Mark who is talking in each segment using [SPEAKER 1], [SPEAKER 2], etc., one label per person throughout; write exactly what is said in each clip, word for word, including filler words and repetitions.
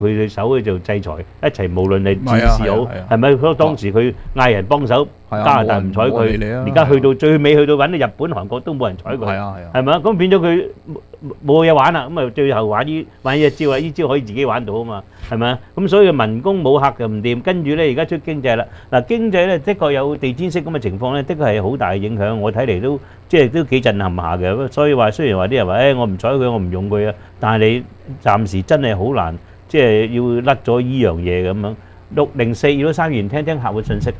[SPEAKER 1] 佢哋手去做制裁，一齊無論係戰事好，係咪？嗰當時佢嗌人幫手，加拿大唔睬佢，而家去到最尾去到揾到日本、韓國都冇人睬佢，係啊係啊，係咪啊？咁變咗佢冇嘢玩啦，咁啊最後玩呢玩呢一招啊，呢招可以自己玩到啊嘛，係咪啊？咁所以民工冇客就唔掂，跟住咧而家出經濟啦，嗱經濟咧的確有地毯式咁嘅情況咧，的確係好大嘅影響，我睇嚟都即係都幾震撼下嘅。所以話雖然話啲人話誒我唔睬佢，我唔用佢啊，但係你暫時真係好難。即係要甩咗依樣嘢咁樣。六零四如果生完聽聽客戶信息。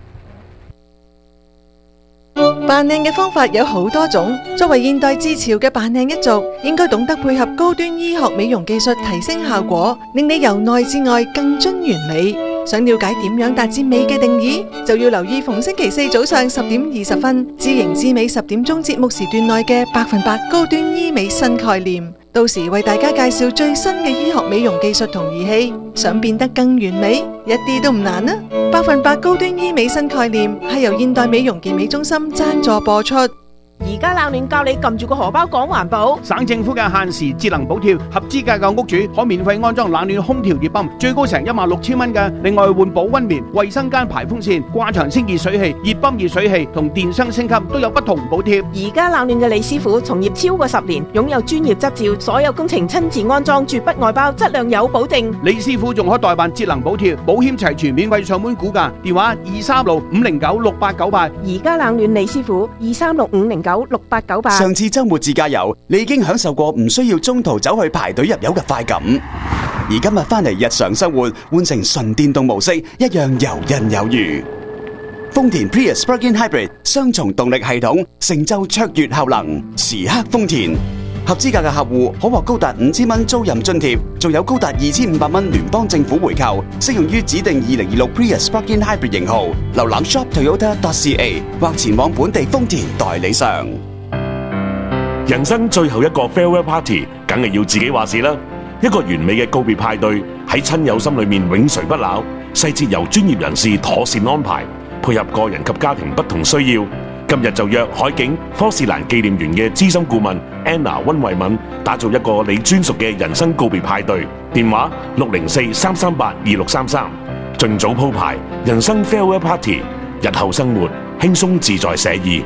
[SPEAKER 2] 扮靚嘅方法有好多種，作為現代至潮嘅扮靚一族，應該懂得配合高端醫學美容技術提升效果，令你由內至外更臻完美。想了解點樣達至美嘅定義，就要留意逢星期四早上十點二十分，知型知美十點鐘節目時段內嘅百分百高端醫美新概念。到時為大家介紹最新嘅醫學美容技術同儀器，想變得更完美，一啲都唔難啊！百分百高端醫美新概念係由現代美容健美中心贊助播出。
[SPEAKER 3] 而家冷暖教你撳住個荷包講環保，
[SPEAKER 4] 省政府嘅限時節能補貼，合資格嘅屋主可免費安裝冷暖空調熱泵，最高成一萬六千蚊嘅。另外換保溫棉、衛生間排風扇、掛牆清熱水器、熱泵熱水器同電箱升級都有不同補貼。
[SPEAKER 3] 而家冷暖嘅李師傅從業超過十年，擁有專業執照，所有工程親自安裝，絕不外包，質量有保證。
[SPEAKER 4] 李師傅仲可代辦節能補貼，保險齊全，免費上門估價，電話二三六五零九六八九八。
[SPEAKER 3] 而家冷暖李師傅二三六五零九六八九八。
[SPEAKER 5] 上次周末自駕遊，你已經享受過唔需要中途走去排隊入油嘅快感，而今日翻嚟日常生活，換成純電動模式，一樣游刃有餘。豐田 Prius Plug-in Hybrid 雙重動力系統，成就卓越效能，時刻豐田。合資格嘅客戶可獲高達五千蚊租賃津貼，仲有高達二千五百蚊聯邦政府回扣，適用於指定二零二六 Prius Plug-in Hybrid 型號。瀏覽 shop toyota dot c a 或前往本地豐田代理商。
[SPEAKER 6] 人生最後一個 farewell party，梗係要自己話事啦。一個完美嘅告別派對喺親友心裏面永垂不朽，細節由專業人士妥善安排，配合個人及家庭不同需要。今日就約海景科士蘭紀念園嘅資深顧問 Anna 溫慧敏，打造一個你專屬嘅人生告別派對。電話六零四三三八二六三三，盡早鋪排人生 farewell party，日後生活輕鬆自在寫意。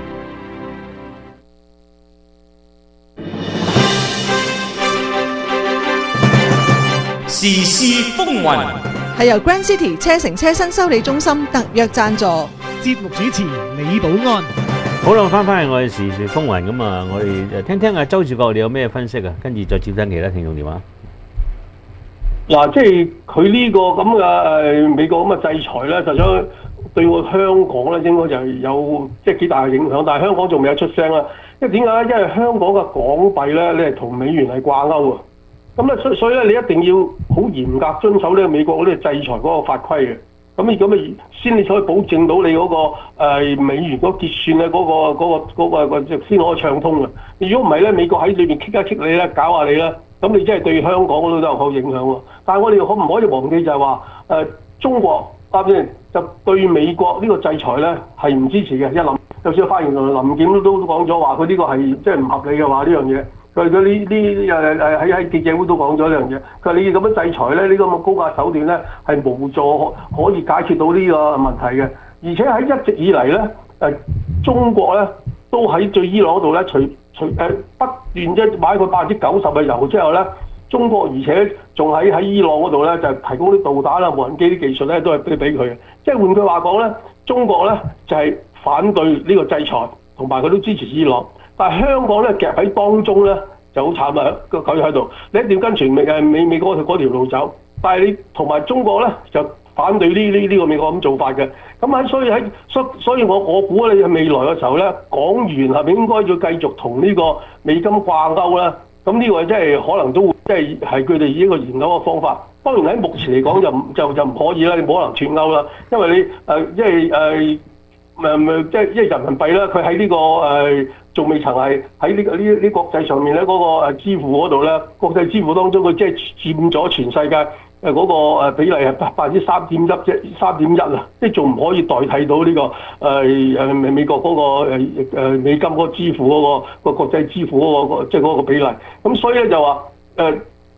[SPEAKER 7] 時事風雲
[SPEAKER 2] 係由 Grand City 車城車新修理中心特約贊助，
[SPEAKER 8] 節目主持李寶安。
[SPEAKER 1] 好啦，翻返去我哋時事風雲咁啊，我哋聽聽阿周志國你有咩分析啊？跟住再接聽其他聽眾電話。
[SPEAKER 9] 嗱，即係佢呢個咁嘅誒美國咁嘅制裁咧，實際上對我香港咧應該就係有即係幾大嘅影響，但係香港仲未有出聲啦。因為點解咧？因為香港嘅港幣咧，你係同美元係掛鈎啊。咁咧，所所以咧，你一定要好嚴格遵守呢個美國嗰啲制裁嗰個法規嘅。咁而咁咪先你可以保證到你嗰、那個、呃、美元嗰結算咧嗰、那個嗰、那個嗰、那個先可以暢通嘅。如果唔係咧，美國喺裏邊棘一棘你咧，搞下你咧，咁你真係對香港嗰度都有好影響喎。但係我哋可唔可以忘記就係話誒中國啱先就對美國呢個制裁咧係唔支持嘅。一諗，就算發言人林檢都都講咗話，佢呢個係即係唔合理嘅話呢樣嘢。佢佢呢呢誒誒喺喺記者會都講咗呢樣嘢。佢話你咁樣制裁咧，呢、這個咁嘅高壓手段咧係無助可以解決到呢個問題嘅。而且喺一直以嚟咧誒，中國咧都喺對伊朗嗰度咧，除除誒不斷即係買佢百分之九十嘅油之後咧，中國而且仲喺喺伊朗嗰度咧就提供啲導彈啊、無人機啲技術咧都係俾俾佢嘅。即係換句話講咧，中國咧就係、是、反對呢個制裁，同埋佢都支持伊朗。但係香港咧夾喺當中咧就好慘啊！個狗喺度，你一定要跟隨美誒美美國嗰條路走。但係你同埋中國咧就反對呢呢呢個美國咁做法嘅。咁喺所以喺所所以我我估你未來嘅時候咧，港元係咪應該要繼續同呢個美金掛鈎咧？咁呢個真係可能都會即係係佢哋呢個研究嘅方法。當然喺目前嚟講就就就唔可以啦，你冇可能脫鈎啦，因為你誒、呃、即係誒。呃誒誒，即係因為人民幣咧，佢喺呢個誒仲未曾係喺呢個呢呢國際上面咧嗰個誒支付嗰度咧，國際支付當中佢即係佔咗全世界誒嗰個誒比例係百分之三點一啫，三點一啊，即係仲唔可以代替到呢個誒誒美美國嗰個誒誒美金嗰個支付嗰個個國際支付嗰個即係嗰個比例。咁所以咧就話誒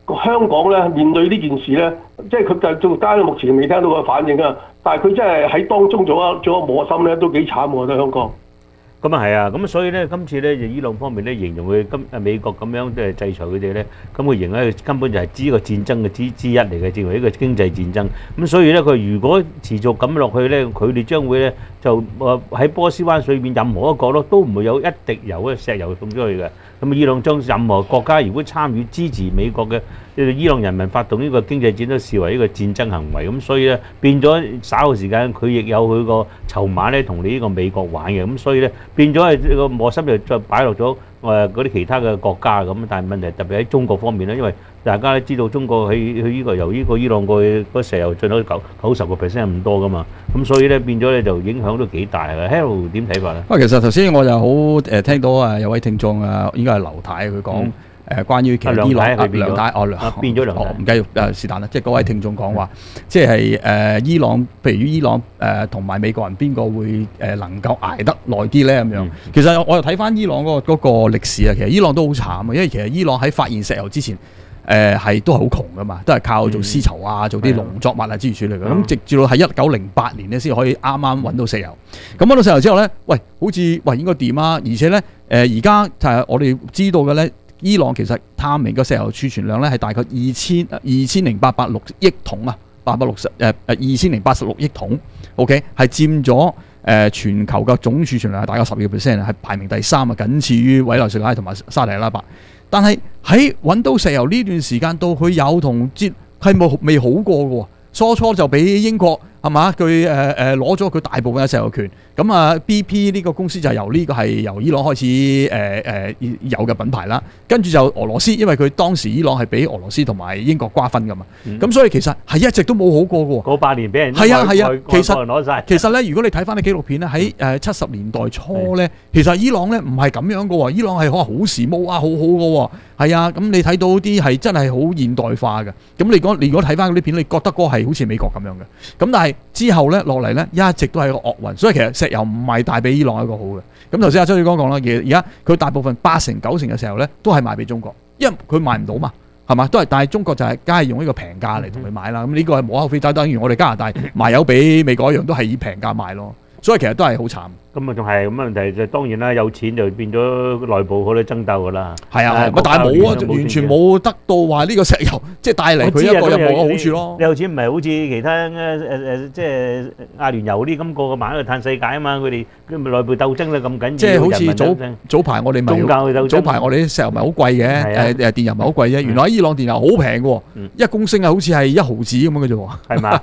[SPEAKER 9] 香港咧面對呢件事咧，即係佢就到單目前未聽到個反應啊，但係佢真係喺當中做咗做咗磨心咧，都幾慘喎！我覺得香港。
[SPEAKER 1] 咁啊係啊，咁所以咧，今次咧就伊朗方面咧形容佢今誒美國咁樣即係制裁佢哋咧，咁佢形容咧根本就係呢個戰爭嘅之之一嚟嘅，認為呢個經濟戰爭。咁所以咧，佢如果持續咁落去咧，佢哋將會咧就誒喺波斯灣水面任何一個角落都唔會有一滴油嘅石油送出去嘅。咁伊朗將任何國家如果參與支持美國嘅伊朗人民發動呢個經濟戰，都視為一個戰爭行為。咁所以咧變咗稍後時間，佢亦有佢個籌碼咧同你呢個美國玩嘅。咁所以咧變咗係個磨心就再擺落咗誒嗰啲其他嘅國家咁。但係問題特別喺中國方面咧，因為大家都知道中國喺去呢個由呢個伊朗過去嗰石油進口九九十個 percent 咁多噶嘛。咁所以咧變咗咧就影響都幾大嘅。Harold 點睇法咧？
[SPEAKER 10] 啊，其實頭先我就好誒聽到啊有位聽眾啊，應該係劉太佢講誒關於其實伊朗啊梁太哦梁
[SPEAKER 1] 變咗梁太，
[SPEAKER 10] 唔緊要誒是但啦，即係嗰位聽眾講話，即係誒伊朗，譬如伊朗誒同埋美國人邊個會誒能夠捱得耐啲咧咁樣？其實我又睇翻伊朗嗰個嗰個歷史啊，其實伊朗都好慘啊，因為其實伊朗喺發現石油之前。誒係都係好窮噶嘛，都係靠做絲綢啊，做啲農作物啊之類之類嘅。咁直至到喺一九零八年咧，先可以啱啱揾到石油。咁揾到石油之後咧，喂，好似喂應該掂啊！而且咧，誒而家就係我哋知道嘅咧，伊朗其實探明嘅石油儲存量咧係大概二千二千零八百六億桶啊，八百六十誒誒二千零八十六億桶。OK， 係佔咗誒全球嘅總儲存量係大概十二個 percent， 係排名第三啊，僅次於委內瑞拉同埋沙特阿拉伯。但係喺揾到石油呢段時間到佢有同接係冇未好過嘅喎，初初就俾英國係嘛佢誒誒攞咗佢大部分嘅石油權，咁啊 B P 呢個公司就由呢個係由伊朗開始誒誒、呃呃、有嘅品牌啦，跟住就俄羅斯，因為佢當時伊朗係俾俄羅斯同埋英國瓜分㗎嘛，咁、嗯、所以其實係一直都冇好過嘅喎。
[SPEAKER 1] 嗰八年俾人
[SPEAKER 10] 係啊係啊，其實
[SPEAKER 1] 攞晒。
[SPEAKER 10] 其實咧，如果你睇翻啲紀錄片咧，喺誒七十年代初咧，其實伊朗咧唔係咁樣嘅喎，伊朗係可能好時髦啊，好好嘅喎。係啊，咁你睇到啲係真係好現代化嘅。咁你講，你如果睇翻嗰啲片，你覺得嗰個係好似美國咁樣嘅。咁但係之後咧落嚟咧，一直都係個惡運。所以其實石油唔係帶俾伊朗一個好嘅。咁頭先阿周宇剛講啦，其實而家佢大部分八成九成嘅石油咧都係賣俾中國，因為佢賣唔到嘛，係嘛？都係，但係中國就係梗係用呢個平價嚟同佢買啦。咁呢個係無可厚非，就等於我哋加拿大賣油俾美國一樣，都係以平價賣咯。所以其實都係好慘。
[SPEAKER 1] 咁啊，仲係咁問題就當然啦，有錢就變咗內部好多爭鬥噶啦。
[SPEAKER 10] 係啊，但係冇啊，完全冇得到話呢個石油即係帶嚟佢一個任何嘅好處咯。
[SPEAKER 1] 你有錢唔係好似其他誒誒即係阿聯酋啲咁個個買喺度嘆世界啊嘛，佢哋佢咪內部鬥爭咧咁緊要。
[SPEAKER 10] 即係好似早早排我哋咪早排我哋啲石油咪好貴嘅，誒誒電油咪好貴啫。原來伊朗電油好平嘅喎，一公升啊好似係一毫子咁樣嘅啫喎。
[SPEAKER 1] 係嘛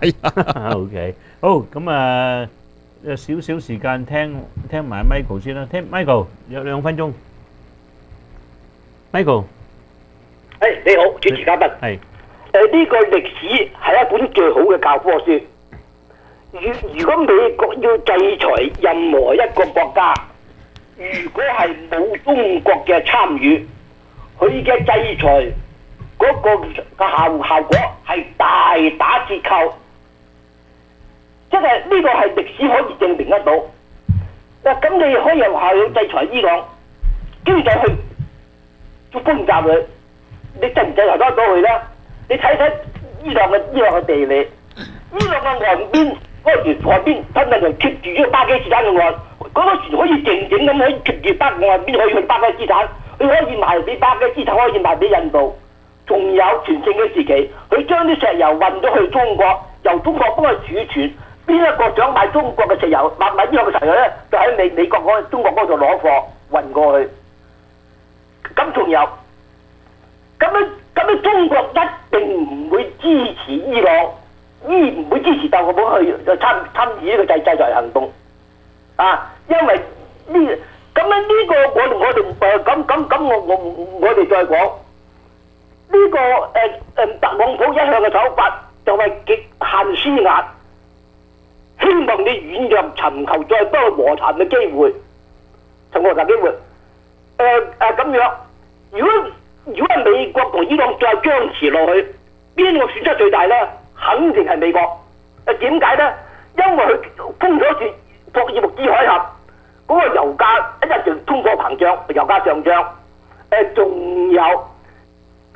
[SPEAKER 1] ？OK，好咁啊。有少少時間聽聽埋 Michael 先啦，聽 Michael 有兩分鐘。Michael，
[SPEAKER 11] 誒你好，主持嘉賓。係。誒呢個歷史係一本最好嘅教科書。如如果美國要制裁任何一個國家，如果係冇中國嘅參與，佢嘅制裁嗰個嘅效效果係大打折扣。即係呢個係歷史可以證明得到。嗱，咁你可以有效去制裁伊朗，經濟去做轟炸佢，你制唔制裁得到佢咧？你睇睇伊朗嘅伊朗嘅地理，伊朗嘅岸邊嗰個船岸邊，真係就貼住咗巴基斯坦嘅岸，嗰、那個船可以靜靜咁可以貼住巴岸邊可以去巴基斯坦，佢可以賣俾巴基斯坦，可以賣俾印度。仲有全盛嘅時期，佢將啲石油運咗去中國，由中國幫佢儲存。邊一個想買中國嘅石油，買買伊朗嘅石油咧，就喺美美國嗰中國嗰度攞貨運過去。咁仲有，咁樣咁樣中國一定唔會支持伊朗，伊唔會支持特朗普去參參與呢個制制裁行動。啊，因為呢咁樣呢個我我哋誒咁咁咁我我我哋再講呢、這個誒誒、呃、特朗普一向嘅手法就係極限施壓。希望你軟弱，尋求再多和談嘅機會，尋和談機會。誒誒咁樣，如果如果係美國同伊朗再僵持落去，邊個損失最大咧？肯定係美國。誒點解咧？因為佢封咗住霍爾木茲海峽，嗰、那個油價一日就通貨膨脹，油價上漲。誒、呃、仲有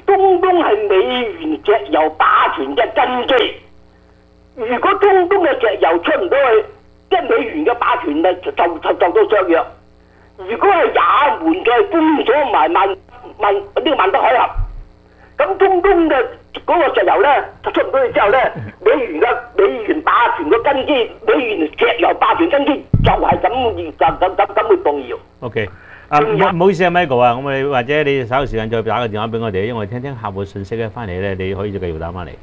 [SPEAKER 11] 中東係美元石油霸權嘅根基。如果中東嘅石油出唔到去，即係美元嘅霸權咪就就就受到削弱。如果係也門再封咗埋曼曼呢個曼德海峽，咁中東嘅嗰個石油咧就出唔到去之後咧，美元嘅美元霸權嘅根基，美元石油霸權根基就係咁就咁咁咁會動搖。
[SPEAKER 1] OK。啊，唔好意思啊 ，Michael 啊，咁你或者你稍後時間再打個電話俾我哋，因為我哋聽聽客戶信息咧，翻嚟咧你可以再繼續打翻嚟。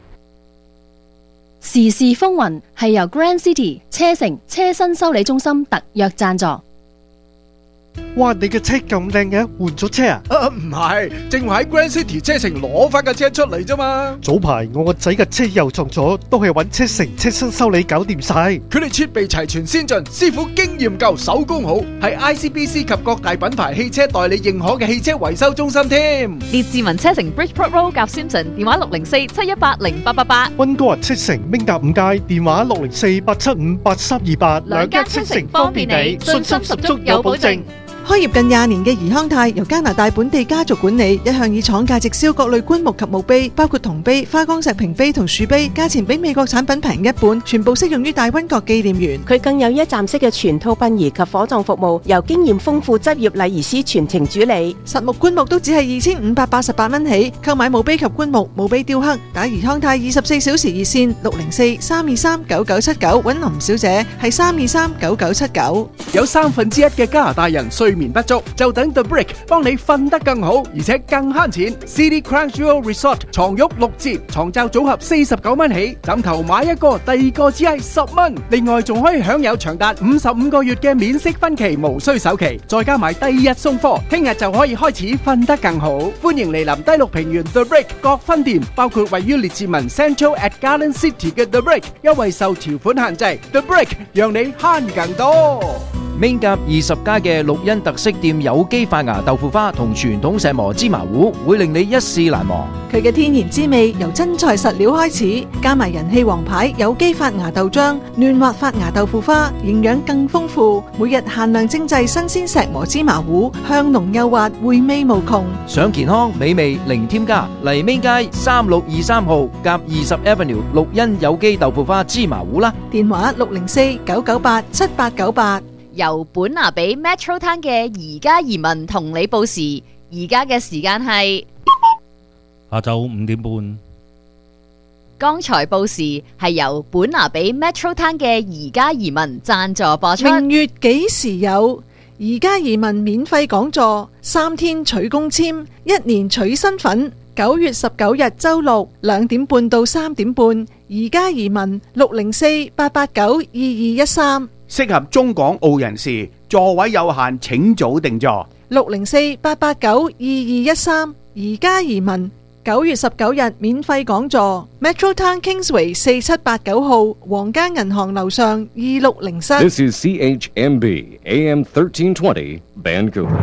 [SPEAKER 12] 時事風雲係由 Grand City 車城車身修理中心特約贊助。
[SPEAKER 8] 哇！你嘅車咁靚嘅，換咗車啊？
[SPEAKER 13] 啊，唔係，正話喺 Grand City 車城攞翻架車出嚟啫嘛。
[SPEAKER 8] 早排我個仔嘅車又撞咗，都係揾車城車身修理搞掂晒。
[SPEAKER 13] 佢哋設備齊全先進，師傅經驗夠，手工好，係 I C B C 及各大品牌汽車代理認可嘅汽車維修中心添。
[SPEAKER 14] 列治文車城 Bridgeport Road 夾 Simpson， 電話六零四七一八零八八八。
[SPEAKER 8] 溫哥華車城明達五街，電話六零四八七五八三二八。
[SPEAKER 14] 兩間車城方便你，信心十足有保證。
[SPEAKER 2] 開業近廿年嘅怡康泰由加拿大本地家族管理，一向以廠價直銷各類棺木及墓碑，包括銅碑、花崗石屏碑同樹碑，價錢比美國產品平一半，全部適用於大溫國紀念園。
[SPEAKER 3] 佢更有一站式嘅全套殯儀及火葬服務，由經驗豐富執業禮儀師全程主理。
[SPEAKER 2] 實木棺木都只係二千五百八十八蚊起，購買墓碑及棺木、墓碑雕刻，打怡康泰二十四小時熱線六零四三二三九九七九，揾林小姐係三二三九九七九。
[SPEAKER 4] 有三分之一嘅加拿大人睡眠不足，就等 The Brick 幫你瞓得更好，而且更慳錢。City Crown Jewel Resort 床褥六折，床罩組合四十九蚊起，枕頭買一個，第二個只係十蚊。另外仲可以享有長達五十五個月嘅免息分期，無需首期，再加埋第二日送貨，聽日就可以開始瞓得更好。歡迎嚟臨低綠平原 The Brick 各分店，包括位於列治文 Central at Garden City 嘅 The Brick， 優惠受條款限制。The Brick 讓你慳更多。
[SPEAKER 15] Main 甲二十家嘅綠茵特色店有機發芽豆腐花同傳統石磨芝麻糊，會令你一試難忘。
[SPEAKER 2] 佢嘅天然滋味由真材實料開始，加埋人氣王牌有機發芽豆漿、嫩滑發芽豆腐花，營養更豐富。每日限量精製新鮮石磨芝麻糊，香濃幼滑，回味無窮。
[SPEAKER 15] 想健康美味零添加，嚟 Main 街三六二三號甲二十 Avenue 綠茵有機豆腐花芝麻糊啦。
[SPEAKER 2] 電話六零四九九八七八九八。
[SPEAKER 14] 由本拿比 Metro Town 嘅宜家移民同你報時，而家嘅時間係
[SPEAKER 16] 下晝五點半。
[SPEAKER 14] 剛才報時係由本拿比 Metro Town 嘅宜家移民贊助播出。
[SPEAKER 2] 明月幾時有？宜家移民免費講座，三天取公簽，一年取身份。九月十九日周六兩點半到三點半，宜家移民六零四八八九二二一三。
[SPEAKER 4] 適合中港澳人士，座位有限，請早定座。
[SPEAKER 2] 六零四八八九二二一三，宜家移民九月十九日免費講座 ，Metro Town Kingsway 四七八九號皇家銀行樓上二六零室。
[SPEAKER 17] This is C H M B A M thirteen twenty Vancouver。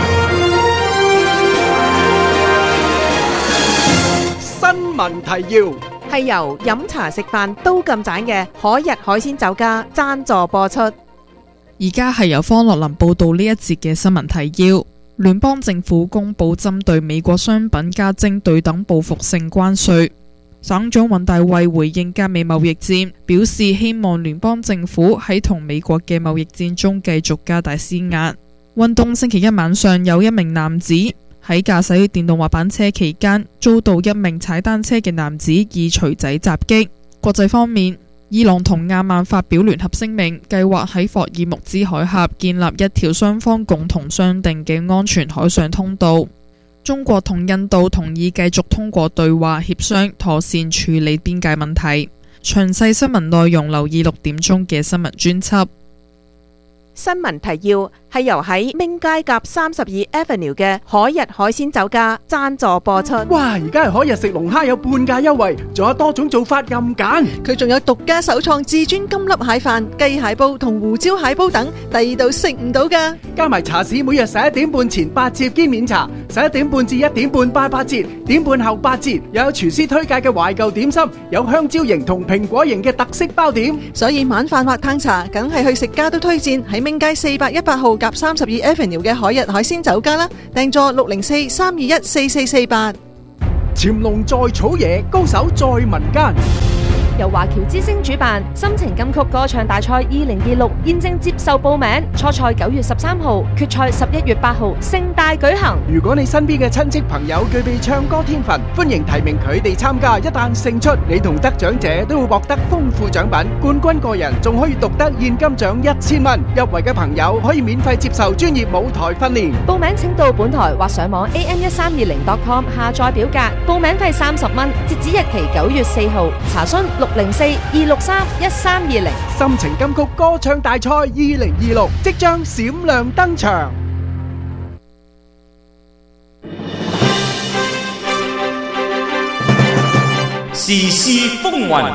[SPEAKER 13] 新聞提要。
[SPEAKER 3] 係由飲茶食飯都咁盞嘅海逸海鮮酒家贊助播出。
[SPEAKER 18] 而家係由方樂林報道呢一節嘅新聞提要。聯邦政府公布針對美國商品加徵對等報復性關稅。省長尹大衛回應加美貿易戰，表示希望聯邦政府喺同美國嘅貿易戰中繼續加大施壓。運動星期一晚上有一名男子喺駕駛電動滑板車期間遭到一名踩單車嘅男子以錘仔襲擊。國際方面，伊朗同亞曼發表聯合聲明，計劃喺霍爾木茲海峽建立一條雙方共同商定嘅安全海上通道。中國同印度同意繼續通過對話協商，妥善處理邊界問題。詳細新聞內容留意六點鐘嘅新聞專輯。
[SPEAKER 3] 新聞提要係由喺明街夾三十二 Avenue 嘅海逸海鮮酒家贊助播出。
[SPEAKER 13] 哇！而家係海逸食龍蝦有半價優惠，仲有多種做法任揀。
[SPEAKER 2] 佢仲有獨家首創至尊金粒蟹飯、雞蟹煲同胡椒蟹煲等，第二度食唔到噶。
[SPEAKER 13] 加埋茶市每日十一點半前八折兼免茶，十一點半至一點半八八折，點半後八折。又有廚師推介嘅懷舊點心，有香蕉型同蘋果型嘅特色包點。
[SPEAKER 2] 所以晚飯或嘆茶，梗係去食家都推薦喺明街四百一百號夾三十二 Avenue 嘅海逸海鮮酒家啦。訂座六零四三二一四四四八。
[SPEAKER 13] 潛龍在草野，高手在民間。
[SPEAKER 19] 由華僑之星主辦心情金曲歌唱大賽二零二六現正接受報名，初賽九月十三號，決賽十一月八號，盛大舉行。
[SPEAKER 13] 如果你身邊嘅親戚朋友具備唱歌天分，歡迎提名佢哋參加。一旦勝出，你同得獎者都會獲得豐富獎品，冠軍個人仲可以獨得現金獎一千蚊。入圍嘅朋友可以免費接受專業舞台訓練。
[SPEAKER 19] 報名請到本台或上網 a m 一三二零 dot com 下載表格，報名費三十蚊，截止日期九月四號。查詢六零四二六三一三二零。
[SPEAKER 13] 心情金曲歌唱大賽二零二六即將閃亮登場。
[SPEAKER 7] 時事風雲，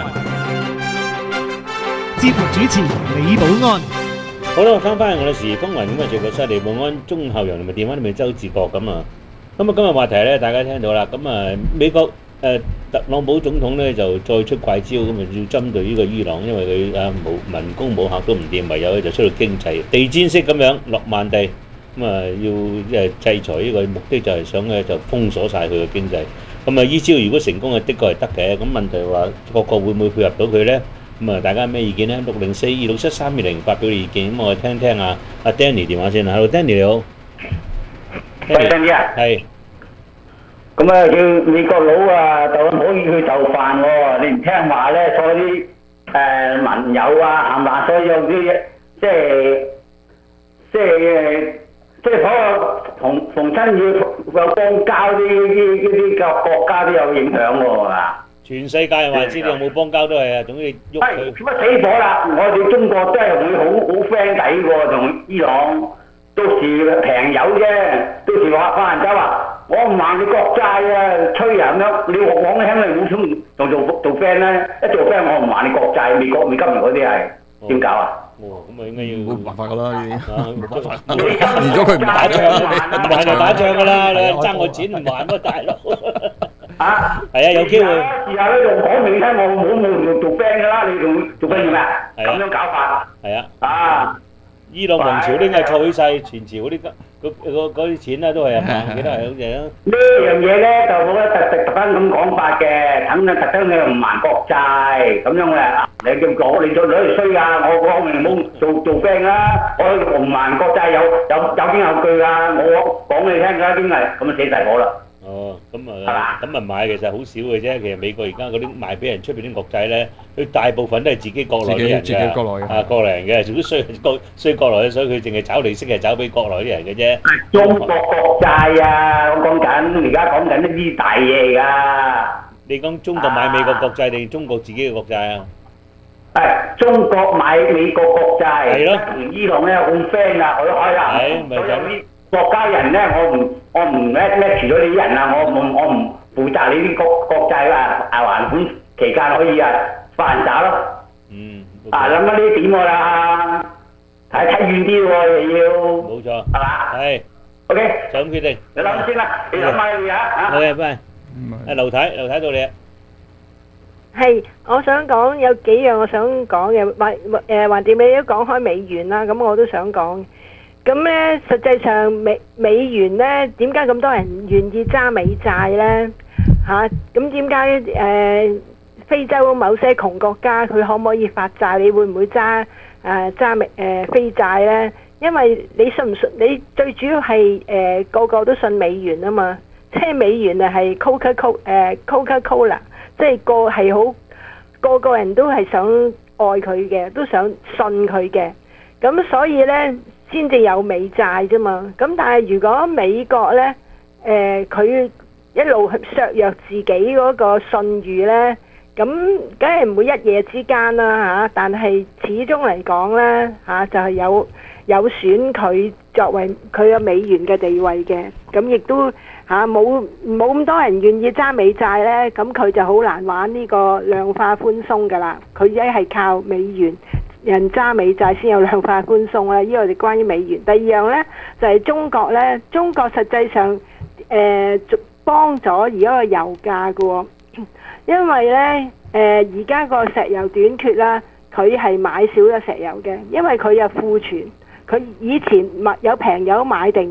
[SPEAKER 8] 節目主持李寶安。
[SPEAKER 1] 好啦，翻返去我哋時事風雲咁啊，做個犀利保安鍾後陽同埋電話裏面周志國咁啊。咁啊，今日話題咧，大家聽到啦。咁啊，美國誒特朗普總統咧就再出怪招，咁啊要針對呢個伊朗，因為佢啊冇民工冇客都唔掂，唯有咧就出到經濟地毯式咁樣落曼地，咁啊要誒制裁呢個目的就係想咧就封鎖曬佢嘅經濟。咁啊依招如果成功嘅，的確係得嘅。咁問題話個個會唔會配合到佢咧？咁啊大家咩意見咧？六零四二六七三二零發表意見，咁我哋聽聽啊阿 Danny 電話先啦。Hello Danny 你好。
[SPEAKER 11] 喂 Danny 啊。
[SPEAKER 1] 係。
[SPEAKER 11] 咁啊，叫美國佬啊，就可以去就範喎！你唔聽話咧，所有啲誒盟友啊，係嘛？所有啲即係即係即係所有逢逢親要有邦交啲啲啲啲個國家都有影響喎，係嘛？
[SPEAKER 1] 全世界話知你有冇邦交都係啊，總之喐佢。
[SPEAKER 11] 乜死火啦！我哋中國真係會好好 friend 底喎，同伊朗。到時平友啫，到時話法蘭州話我唔還你國債啊，吹人咁樣，你我講聽你好想仲做做 friend 咧，一做 friend 我唔還你國債，美國美金嗰啲係點搞啊？
[SPEAKER 1] 哦，咁啊應該要
[SPEAKER 10] 冇辦法噶啦呢啲，
[SPEAKER 1] 冇辦法。
[SPEAKER 10] 如果佢唔打仗，
[SPEAKER 1] 唔還就打仗噶啦，你爭我錢唔還乜大佬？啊，係啊，有機會。
[SPEAKER 11] 試下咧，仲講明聽我冇冇做做 friend 噶啦，你仲做 friend 做咩？咁樣搞法。
[SPEAKER 1] 係啊。
[SPEAKER 11] 啊！
[SPEAKER 1] 伊朗王朝呢個錯起曬前朝嗰啲嗰嗰嗰啲錢咧都係啊，幾多係好似啊？
[SPEAKER 11] 呢樣嘢咧就冇得特特特登咁講法嘅，等啊特登你又唔還國債咁樣嘅，你叫講你再攞嚟衰啊！我講明冇做做 friend 啦，我唔還國債有有有經有據啊！我講你聽㗎，邊係咁啊死晒我啦！
[SPEAKER 1] 哦，咁啊，咁啊買其實好少嘅啫。其實美國而家嗰啲賣俾人出邊啲國債咧，佢大部分都係自己國內啲人嘅，啊國內人嘅，如果衰國衰國內，所以佢淨係找利息係找俾國內啲人嘅啫。
[SPEAKER 11] 中國國債啊，我講緊，而家講緊呢啲大嘢㗎。
[SPEAKER 1] 你講中國買美國國債定中國自己嘅國債啊？
[SPEAKER 11] 係中國買美國國債，
[SPEAKER 1] 係咯，
[SPEAKER 11] 同伊朗咧好 friend 啊，我開啦，所有啲國家人咧，我唔我唔 match 咗你啲人啊，我唔我唔負責你啲國國債啊，啊還款期間可以啊發人渣咯。
[SPEAKER 1] 嗯。
[SPEAKER 11] 啊諗下呢點喎啦，睇睇遠啲喎又要。
[SPEAKER 1] 冇錯。
[SPEAKER 11] 係嘛？
[SPEAKER 1] 係。
[SPEAKER 11] O K。
[SPEAKER 1] 就咁決定。
[SPEAKER 11] 你諗先啦，你諗下你啊嚇。
[SPEAKER 1] 好嘅，拜。誒劉太，劉太到你啊。
[SPEAKER 20] 係，我想講有幾樣我想講嘅，或誒橫掂你都講開美元啦，咁我都想講。咁咧，實際上美美元咧，點解咁多人願意揸美債咧？嚇，咁點解誒非洲某些窮國家佢可唔可以發債？你會唔會揸誒揸美誒非債咧？因為你信唔信？你最主要係誒個個都信美元啊嘛，即係美元啊係 Coca Cola 誒 Coca Cola，即係個係好個個人都係想愛佢嘅，都想信佢嘅，咁所以咧。先至有美債啫嘛，咁但係如果美國呢，誒、呃、佢一路削弱自己嗰個信譽呢，咁梗係唔會一夜之間啦嚇，但係始終嚟講呢，嚇、啊、就係、是、有有損佢作為佢嘅美元嘅地位嘅，咁亦都嚇冇冇咁多人願意揸美債呢，咁佢就好難玩呢個量化寬鬆㗎啦，佢一係靠美元。人揸美債先有量化寬鬆啦，呢個就關於美元。第二樣呢，就係、是、中國呢，中國實際上誒幫咗而家個油價嘅喎，因為呢誒而家個石油短缺啦，佢係買少咗石油嘅，因為佢有庫存，佢以前買有平油買定嘅，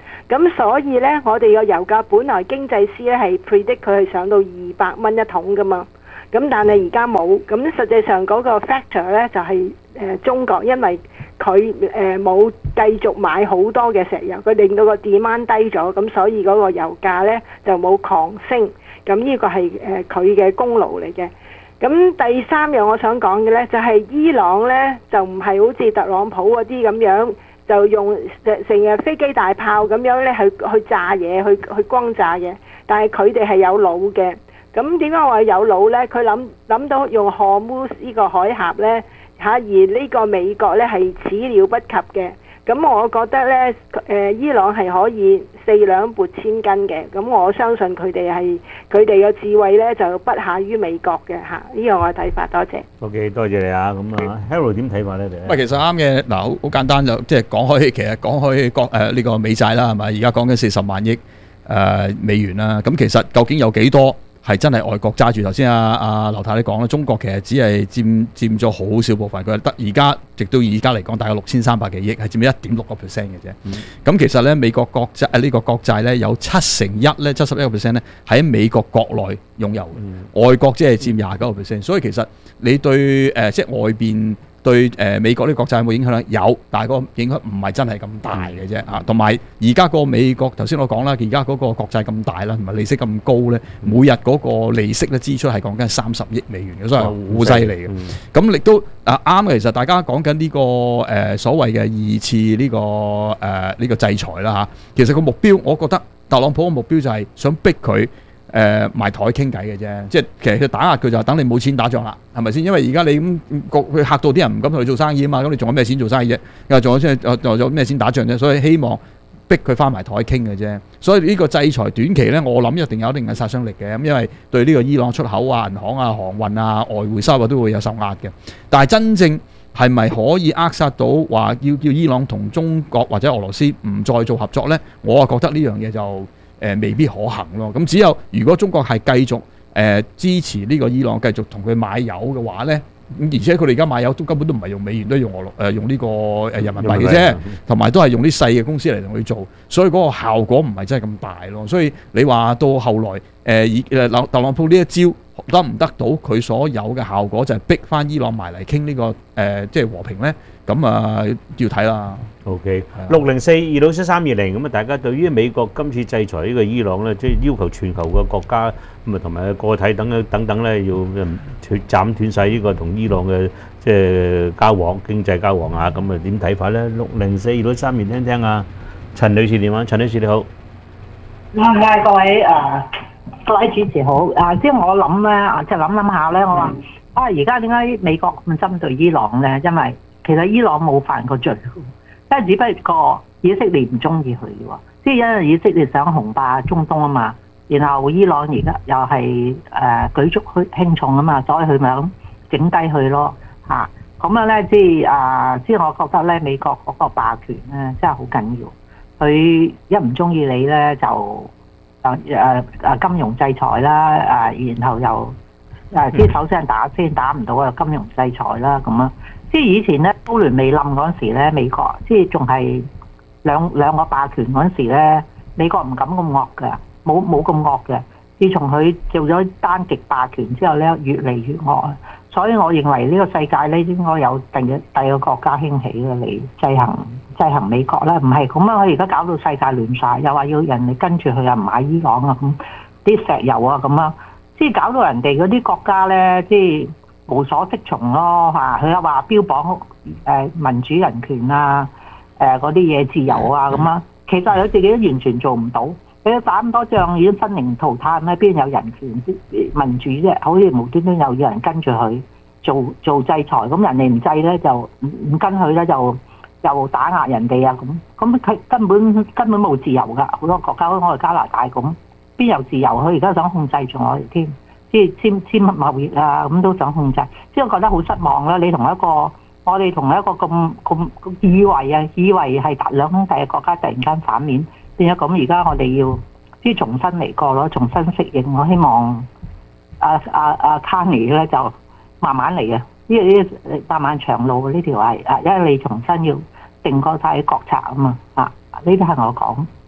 [SPEAKER 20] 咁所以呢，我哋個油價本來經濟師咧係 predict 佢係上到二百蚊一桶噶嘛。咁但係而家冇，咁實際上嗰個 factor 咧就係、是、誒、呃、中國，因為佢誒冇繼續買好多嘅石油，佢令到個 demand 低咗，咁所以嗰個油價咧就冇狂升。咁呢個係誒佢嘅功勞嚟嘅。咁第三樣我想講嘅咧，就係、是、伊朗咧就唔係好似特朗普嗰啲咁樣，就用成日飛機大炮咁樣咧去去炸嘢，去去轟炸嘅。但係佢哋係有腦嘅。咁點解我話有腦呢？佢諗諗到用荷姆斯呢個海峽呢，嚇，而呢個美國呢係始料不及嘅。咁我覺得呢，誒伊朗係可以四兩撥千斤嘅。咁我相信佢哋係佢哋嘅智慧呢就不下於美國嘅嚇。呢個我嘅睇法，多謝。
[SPEAKER 1] OK，多謝你啊。咁啊 ，Harold 點睇法呢？
[SPEAKER 10] 喂，其實啱嘅。嗱，好好簡單就即係講開，其實講開國誒呢個美債啦，係咪？而家講緊四十萬億誒美元啦。咁其實究竟有幾多係真係外國揸住？頭先阿阿劉太你講啦，中國其實只係佔佔咗好少部分，佢得而家直到而家嚟講，大概六千三百幾億，係佔咗一點六個 percent 嘅啫。咁、嗯、其實咧，美國國債啊呢、呢個國債咧有七成一咧，七十一個 percent 咧喺美國國內擁有，嗯、外國只係佔廿九個 percent。所以其實你對誒、呃、即係外邊對誒、呃、美國呢個國債有冇影響咧？有，但係個影響唔係真係咁大嘅啫啊！同埋而家個美國頭先我講啦，而家嗰個國債咁大啦，同埋利息咁高咧，每日嗰個利息咧支出係講緊三十億美元嘅，所以好犀利嘅。咁亦都啊啱嘅，其實大家講緊呢個誒、呃、所謂嘅二次呢、呢個誒呢、呃呢個制裁啦嚇，其實個目標我覺得特朗普嘅目標就係想逼佢。誒、呃、埋台傾偈嘅啫，即係其實佢打壓佢就係等你冇錢打仗啦，係咪先？因為而家你咁佢嚇到啲人唔敢同佢做生意啊嘛，咁你仲有咩錢做生意啫？又仲有即係仲有咩錢打仗啫？所以希望逼佢翻埋台傾嘅啫。所以呢個制裁短期咧，我諗一定有一定嘅殺傷力嘅，咁因為對呢個伊朗出口啊、銀行啊、航運啊、外匯收入都會有受壓嘅。但係真正係咪可以扼殺到話要叫伊朗同中國或者俄羅斯唔再做合作咧？我啊覺得呢樣嘢就誒、呃、未必可行咯，咁只有如果中國係繼續誒、呃、支持呢個伊朗繼續同佢買油嘅話咧，咁而且佢哋而家買油都根本都唔係用美元，都用俄羅誒、呃、用呢個誒人民幣嘅啫，同埋都係用啲細嘅公司嚟同佢做，所以嗰個效果唔係真係咁大咯。所以你話到後來誒以誒特朗普呢一招得唔得到佢所有嘅效果，就係逼翻伊朗埋嚟傾呢個誒、呃、即係和平咧？咁啊要睇啦。
[SPEAKER 1] OK， 六零四二六七三二零咁啊！大家對於美國今次制裁呢個伊朗咧，即係要求全球嘅國家咁啊，同埋個體等等等等咧，要斷斬斷曬呢個同伊朗嘅即係交往、經濟交往啊！咁啊點睇法咧？六零四二六七三二零聽聽啊！陳女士電話，陳女士你好。
[SPEAKER 21] 啊，各位誒各位主持好啊！即係我諗咧，即係諗諗下咧，我話啊，而家點解美國咁針對伊朗咧？因為其實伊朗冇犯過罪。即係只不過以色列唔中意佢嘅喎，即係因為以色列想雄霸中東啊嘛，然後伊朗而家又係誒、呃、舉足輕重啊嘛，所以佢咪咁整低佢咯嚇。咁樣咧，即係啊，即係我覺得咧，美國嗰個霸權咧真係好緊要。佢一唔中意你咧，就誒誒誒金融制裁啦，誒、啊、然後又誒啲手先打先打唔到啊，金融制裁啦咁啊。即係以前咧，蘇聯未冧嗰陣時咧，美國即係仲係兩兩個霸權嗰陣時咧，美國唔敢咁惡嘅，冇冇咁惡嘅。自從佢做咗單極霸權之後咧，越嚟越惡。所以我認為呢個世界咧應該有第第二個國家興起嘅嚟制衡制衡美國啦，唔係咁啊！佢而家搞到世界亂晒，又話要人哋跟住佢又唔買伊朗啊咁啲石油啊咁啊，即係搞到人哋嗰啲國家咧，即係無所適從咯嚇，佢又話標榜誒民主人權啊，誒嗰啲嘢自由啊咁啊，其實佢自己都完全做唔到，佢打咁多仗已經生靈塗炭咧，邊有人權民主啫？好似無端端又有人跟住佢做做制裁，咁人哋唔制咧就唔唔跟佢咧就又打壓人哋啊咁，咁佢根本根本冇自由㗎，好多國家好似我哋加拿大咁，邊有自由？佢而家想控制住我哋添。即係簽簽貿易啊，咁都想控制，即係我覺得好失望啦！你同一個我哋同一個咁咁以為啊，以為係兩兄弟嘅國家，突然間反面變咗咁，而家我哋要即係重新嚟過咯，重新適應。我希望阿阿阿卡尼咧就慢慢嚟啊！呢呢漫漫長路呢條係啊，因為你重新要定個晒國策啊嘛啊！呢啲係我講。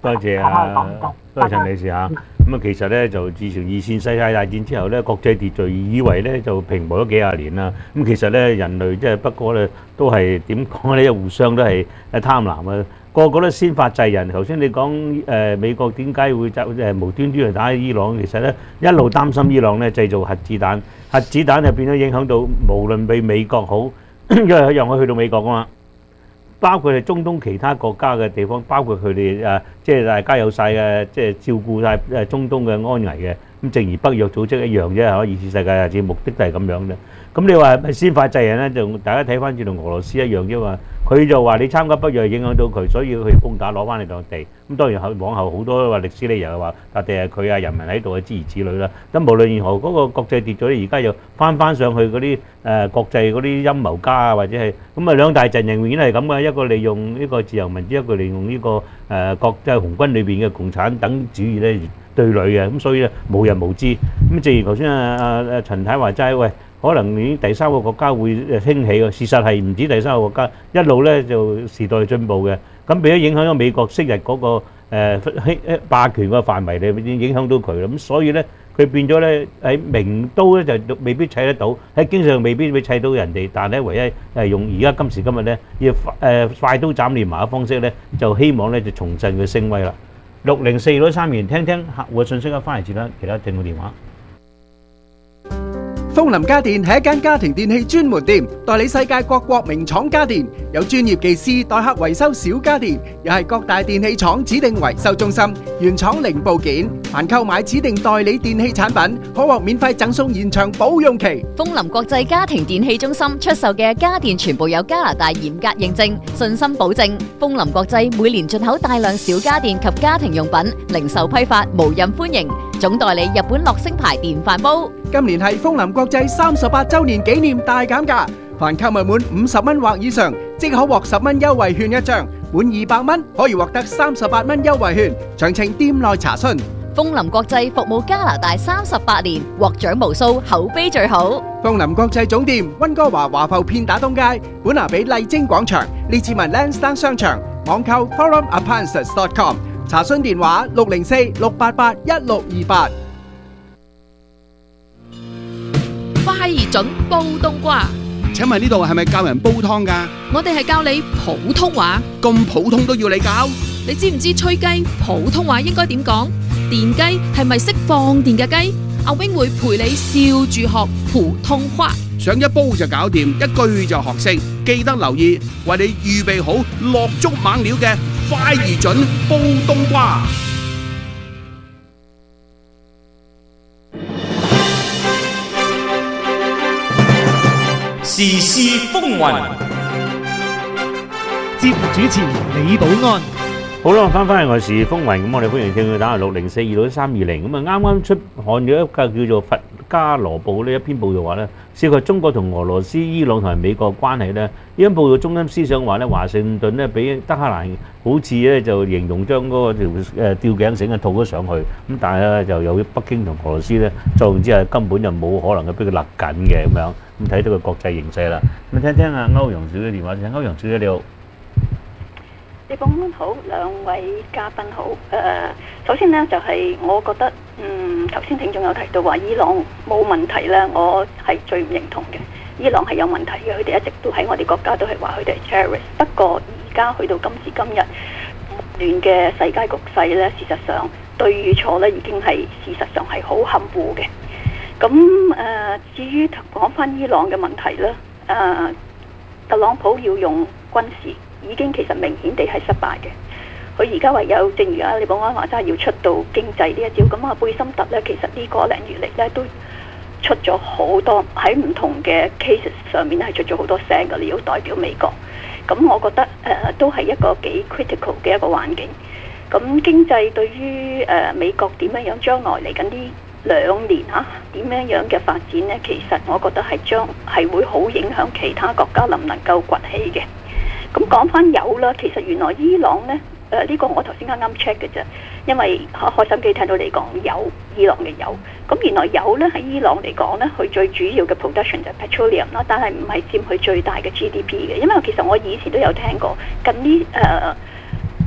[SPEAKER 1] 多謝啊，多謝陳女士嚇。咁啊，其實咧就自從二次世界大戰之後咧，國際秩序以為咧就平和咗幾廿年啦。咁其實咧人類即係不過咧都係點講咧，互相都係誒貪婪啊，個個都先發制人。頭先你講誒、呃、美國點解會就誒無端端嚟打伊朗？其實咧一路擔心伊朗咧製造核子彈，核子彈就變咗影響到無論俾美國好，因為佢讓佢去到美國啊嘛。包括係中東其他國家嘅地方，包括佢哋誒，即係大家有晒嘅，即係照顧晒誒中東嘅安危嘅。咁正如北約組織一樣啫，係二次世界大戰目的都係咁樣嘅。咁你話係咪先發制人咧？就大家睇翻轉同俄羅斯一樣啫嘛。佢就話你參加北約影響到佢，所以要去攻打攞翻你當地。咁當然後往後好多話歷史理由話，笪地係佢啊，人民喺度啊，諸如此類啦。咁無論如何，嗰個國際秩序而家又翻翻上去嗰啲誒國際嗰啲陰謀家啊，或者係咁啊兩大陣營永遠係咁嘅，一個利用呢個自由民主，一個利用呢個誒國際紅軍裏邊嘅共產等主義咧對壘嘅。咁所以咧無人無知。咁正如頭先啊啊啊陳太話齋，喂。可能已經第三個國家會誒興起嘅，事實係唔止第三個國家，一路咧就時代進步嘅，咁變咗影響咗美國昔日嗰個誒興霸權個範圍咧，已經影響到佢啦。咁所以咧，佢變咗咧喺名刀咧就未必砌得到，喺經濟上未必會砌到人哋，但係咧唯一係用而家今時今日咧要誒快刀斬亂麻嘅方式咧，就希望咧就重振佢聲威啦。六零四攞三元聽聽客戶嘅信息啦，翻嚟接啦其他聽眾電話。
[SPEAKER 13] 風林家電係一間家庭電器專門店，代理世界各國名廠家電，有專業技師代客維修小家電，又係各大電器廠指定維修中心，原廠零部件。凡購買指定代理電器產品，可獲免費贈送延長保用期。
[SPEAKER 14] 風林國際家庭電器中心出售嘅家電全部有加拿大嚴格認證，信心保證。風林國際每年進口大量小家電及家庭用品，零售批發無任歡迎。總代理日本樂聲牌電飯煲。
[SPEAKER 13] 今年係風林國際三十八周年紀念大減價，凡購物滿五十蚊或以上，即可獲十蚊優惠券一張；滿二百蚊可以獲得三十八蚊優惠券。詳情店內查詢。
[SPEAKER 14] 風林國際服務加拿大三十八年，獲獎無數，口碑最好。
[SPEAKER 13] 風林國際總店溫哥華華埠片打東街，本拿比麗晶廣場，列治文 Lansdowne 商場，網購 forum appliances dot com。查詢電話六零四六八八一六二八。
[SPEAKER 5] 快而準煲冬瓜。
[SPEAKER 4] 請問呢度係咪教人煲湯㗎？
[SPEAKER 5] 我哋係教你普通話。
[SPEAKER 4] 咁普通都要你教？
[SPEAKER 5] 你知唔知吹雞普通話應該點講？電雞係咪識放電嘅雞？阿 wing 會陪你笑住學普通話。
[SPEAKER 4] 想一煲就搞掂，一句就學識。記得留意，為你預備好落足猛料嘅快而準煲冬瓜。
[SPEAKER 7] 時事風雲，
[SPEAKER 8] 節目主持李寶安。
[SPEAKER 1] 好啦，翻返嚟我時事風雲，咁我哋歡迎聽佢打嚟六零四二六三二零。咁啊，啱啱出刊咗一個叫做《佛家羅報》呢一篇報道話咧，涉及中國同俄羅斯、伊朗同埋美國關係咧。呢篇報道中心思想話咧，華盛頓咧俾德黑蘭好似咧就形容將嗰個條誒吊頸繩啊套咗上去，咁但係咧就有北京同俄羅斯咧作用之下根本就冇可能嘅俾佢勒緊嘅咁樣。咁睇到個國際形勢啦。咁聽聽阿歐陽小姐電話先，歐陽小姐你好。
[SPEAKER 22] 李寶安好，兩位嘉賓好。誒、呃，首先呢，就係、是、我覺得，嗯，頭先聽眾有提到話伊朗冇問題咧，我係最唔認同嘅。伊朗係有問題嘅，佢哋一直都喺我哋國家都係話佢哋係 terrorist。不過而家去到今時今日，亂嘅世界局勢咧，事實上對與錯咧已經係事實上係好含糊嘅。咁誒、呃，至於講翻伊朗嘅問題咧，誒、呃，特朗普要用軍事。已經其實明顯地係失敗嘅，佢而家唯有正如阿李寶安話齋要出到經濟呢一招，咁啊貝森特咧其實呢個零月嚟咧都出咗好多喺唔同嘅 cases 上面係出咗好多聲嘅，你要代表美國，咁我覺得誒、呃、都係一個幾 critical 嘅一個環境。咁經濟對於誒、呃、美國點樣樣將來嚟緊呢兩年嚇點樣樣嘅發展呢？其實我覺得係將係會好影響其他國家能唔能夠崛起嘅。咁講翻油啦，其實原來伊朗呢，誒、呃、呢、這個我頭先啱啱 check 嘅啫，因為開心機聽到你講油，伊朗嘅油，咁原來油呢喺伊朗嚟講呢，佢最主要嘅 production 就係 petroleum 啦，但係唔係佔佢最大嘅 G D P 嘅，因為其實我以前都有聽過，近呢誒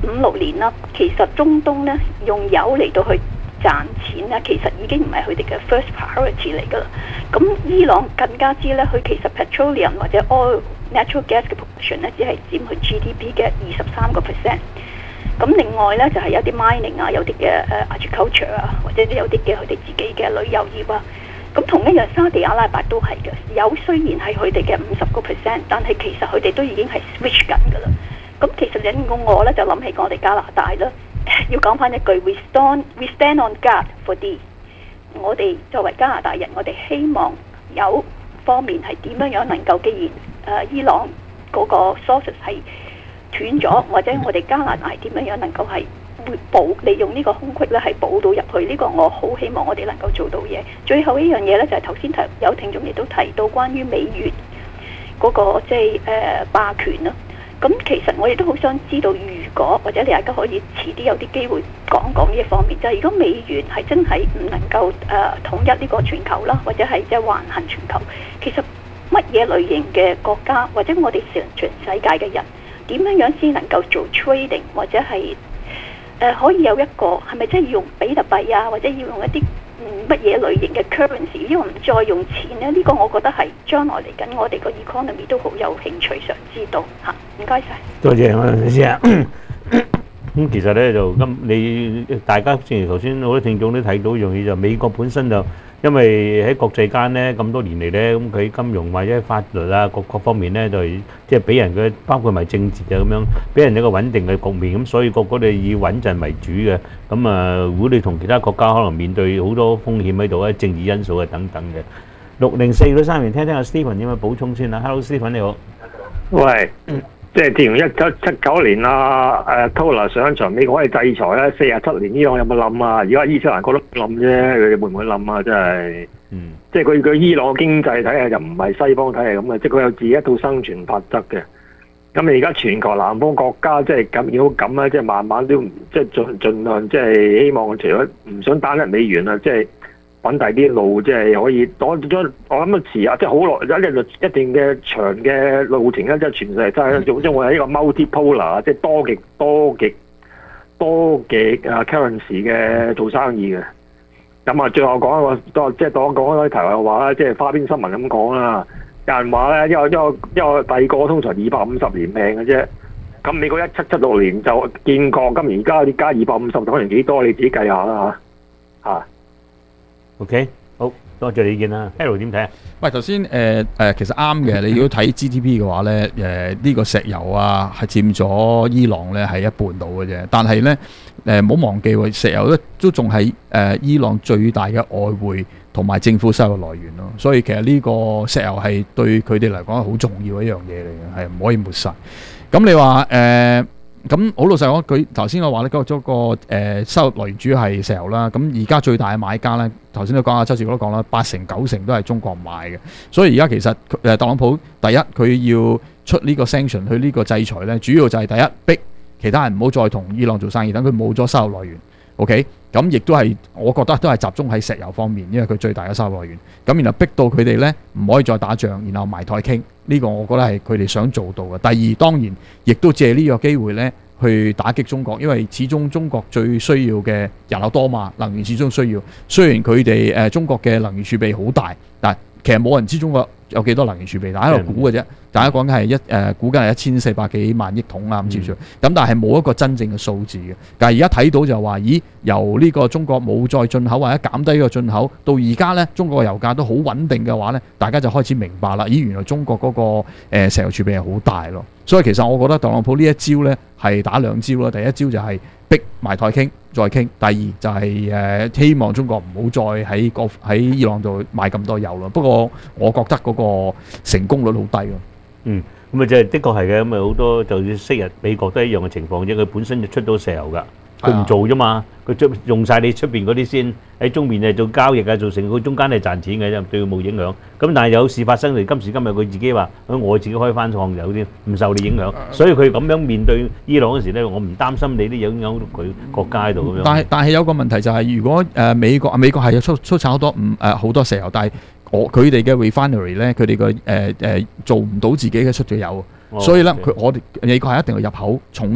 [SPEAKER 22] 五六年啦，其實中東咧用油嚟到去賺錢咧，其實已經唔係佢哋嘅 first priority 嚟㗎啦。咁伊朗更加知咧，佢其實 petroleum 或者 oil natural gas 嘅 proportion 咧，只係佔佢 G D P 嘅二十三個 percent。咁另外咧就係、是、有啲 mining 啊，有啲嘅誒 agriculture 啊，或者有啲嘅佢哋自己嘅旅遊業啊。咁同一樣沙地阿拉伯都係嘅，油雖然係佢哋嘅五十個 percent，但係其實佢哋都已經係 switch 緊㗎啦。咁其實引我我咧就諗起我哋加拿大啦，要講翻一句 we stand we stand on guard for this。我哋作為加拿大人，我哋希望有方面係點樣樣能夠，既然誒、呃、伊朗嗰個 sources 係斷咗，或者我哋加拿大點樣樣能夠係會補利用呢個空隙咧，係補到入去。呢、這個我好希望我哋能夠做到嘢。最後一樣嘢咧就係頭先提有聽眾亦都提到關於美元嗰、那個即係誒霸權啦。咁其實我亦都好想知道，如果或者你大家可以遲啲有啲機會講講呢一方面，就係、是、如果美元係真係唔能夠誒、呃、統一呢個全球啦，或者係即係橫行全球，其實乜嘢類型嘅國家或者我哋成全世界嘅人點樣樣先能夠做 trading， 或者係誒、呃、可以有一個係咪真係要用比特幣啊，或者要用一啲乜嘢類型嘅 currency， 因為唔再用錢咧？呢、這個我覺得係將來嚟緊我哋個 economy 都好有興趣想知道嚇。唔該晒，
[SPEAKER 1] 多謝我老師啊。咁其實咧就今你大家正如頭先好多聽眾都睇到一樣嘢，就美國本身就因為喺國際間咧咁多年嚟咧，咁佢金融或者法律啊各各方面咧就即係俾人嘅，包括埋政治啊咁樣，俾人一個穩定嘅局面，咁所以個個都以穩陣為主嘅。咁啊，如果你同其他國家可能面對好多風險喺度咧，政治因素啊等等嘅。六零四嗰三年，聽聽阿 Stephen 點樣補充先啦。Hello，Stephen 你好。
[SPEAKER 6] 喂。即係自從一九七九年啊，誒 Tola 上場，美國可以制裁咧，四十七年伊朗有冇冧啊？而家伊斯蘭覺得冧啫，佢哋會唔會冧啊？真係，嗯，即係佢佢伊朗嘅經濟體系就唔係西方體系咁嘅，即係佢有自己一套生存法則嘅。咁你而家全球南方國家即係咁要咁咧，即係慢慢都即係盡盡量即係希望除咗唔想單一美元啊，即係揾第啲路，即係可以攞咗我諗啊遲啊，即係好耐有一段一定嘅長嘅路程咧，即係全世界真係總之我係一個 multipolar， 即係多極多極多極啊 currency 嘅做生意嘅。咁啊，最後講一個多即係當講開題外話啦，即係花邊新聞咁講啦。有人話咧，因為因為因為第二個通常二百五十年命嘅啫。咁美國一七七六年就建國，咁而家你加二百五十，可能幾多？你自己計下啦嚇嚇。
[SPEAKER 1] OK，好多謝你意見啦。Harold 點睇啊？
[SPEAKER 10] 喂，頭先誒誒其實啱嘅。你如果睇 G D P 嘅話咧，誒、呃、呢、呢個石油啊係佔咗伊朗咧係一半到嘅啫。但係咧誒唔好忘記喎，石油咧都仲係誒伊朗最大嘅外匯同埋政府收入來源咯。所以其實呢個石油係對佢哋嚟講係好重要嘅一樣嘢嚟嘅，係唔可以抹殺。咁你話誒？呃咁好老實講，佢頭先我話咧，嗰、嗰個誒、呃、收入來源主要係石油啦。咁而家最大嘅買家咧，頭先都講阿周志國都講啦，八成九成都係中國買嘅。所以而家其實誒特朗普第一佢要出呢個 sanction 去呢個制裁咧，主要就係第一逼其他人唔好再同伊朗做生意，等佢冇咗收入來源。OK，咁亦都係我覺得都係集中喺石油方面，因為佢最大嘅收入來源。咁然後逼到佢哋咧唔可以再打仗，然後埋台傾，呢個我覺得係佢哋想做到嘅。第二當然亦都借呢個機會咧去打擊中國，因為始終中國最需要嘅人口多嘛，能源始終需要。雖然佢哋誒中國嘅能源儲備好大，但係其實冇人知中國有幾多能源儲備，大家喺度估嘅啫。大家講緊係一誒估計係一千四百幾萬億桶啊咁之類，咁但係冇一個真正嘅數字嘅。但係而家睇到就話，咦，由呢個中國冇再進口或者減低呢個進口，到而家咧中國嘅油價都好穩定嘅話咧，大家就開始明白啦。咦，原來中國嗰個誒石油儲備係好大咯。所以其實我覺得特朗普呢一招咧係打兩招啦。第一招就係逼埋台傾，再傾；第二就係誒希望中國唔好再喺個喺伊朗度買咁多油咯。不過我覺得嗰個成功率好低咯。
[SPEAKER 1] 嗯，咁啊，即係的確係嘅，咁啊好多就算昔日美國都一樣嘅情況啫。佢本身就出到石油㗎，佢唔做啫嘛，佢將用曬你出邊嗰啲先喺中面誒做交易啊，做成佢中間係賺錢嘅啫，對佢冇影響。咁但係有事發生嚟，今時今日佢自己話，我自己開翻廠有啲唔受你影響，所以佢咁樣面對伊朗嗰時咧，我唔擔心你啲影響到佢國家喺度咁樣。
[SPEAKER 10] 但係但係有個問題就係，如果誒美國美國係有出出產好多唔誒好多石油，但係我佢哋嘅 refinery 咧，佢哋個誒誒做唔到自己嘅出咗油，所以咧佢我哋美國係一定要入口重油，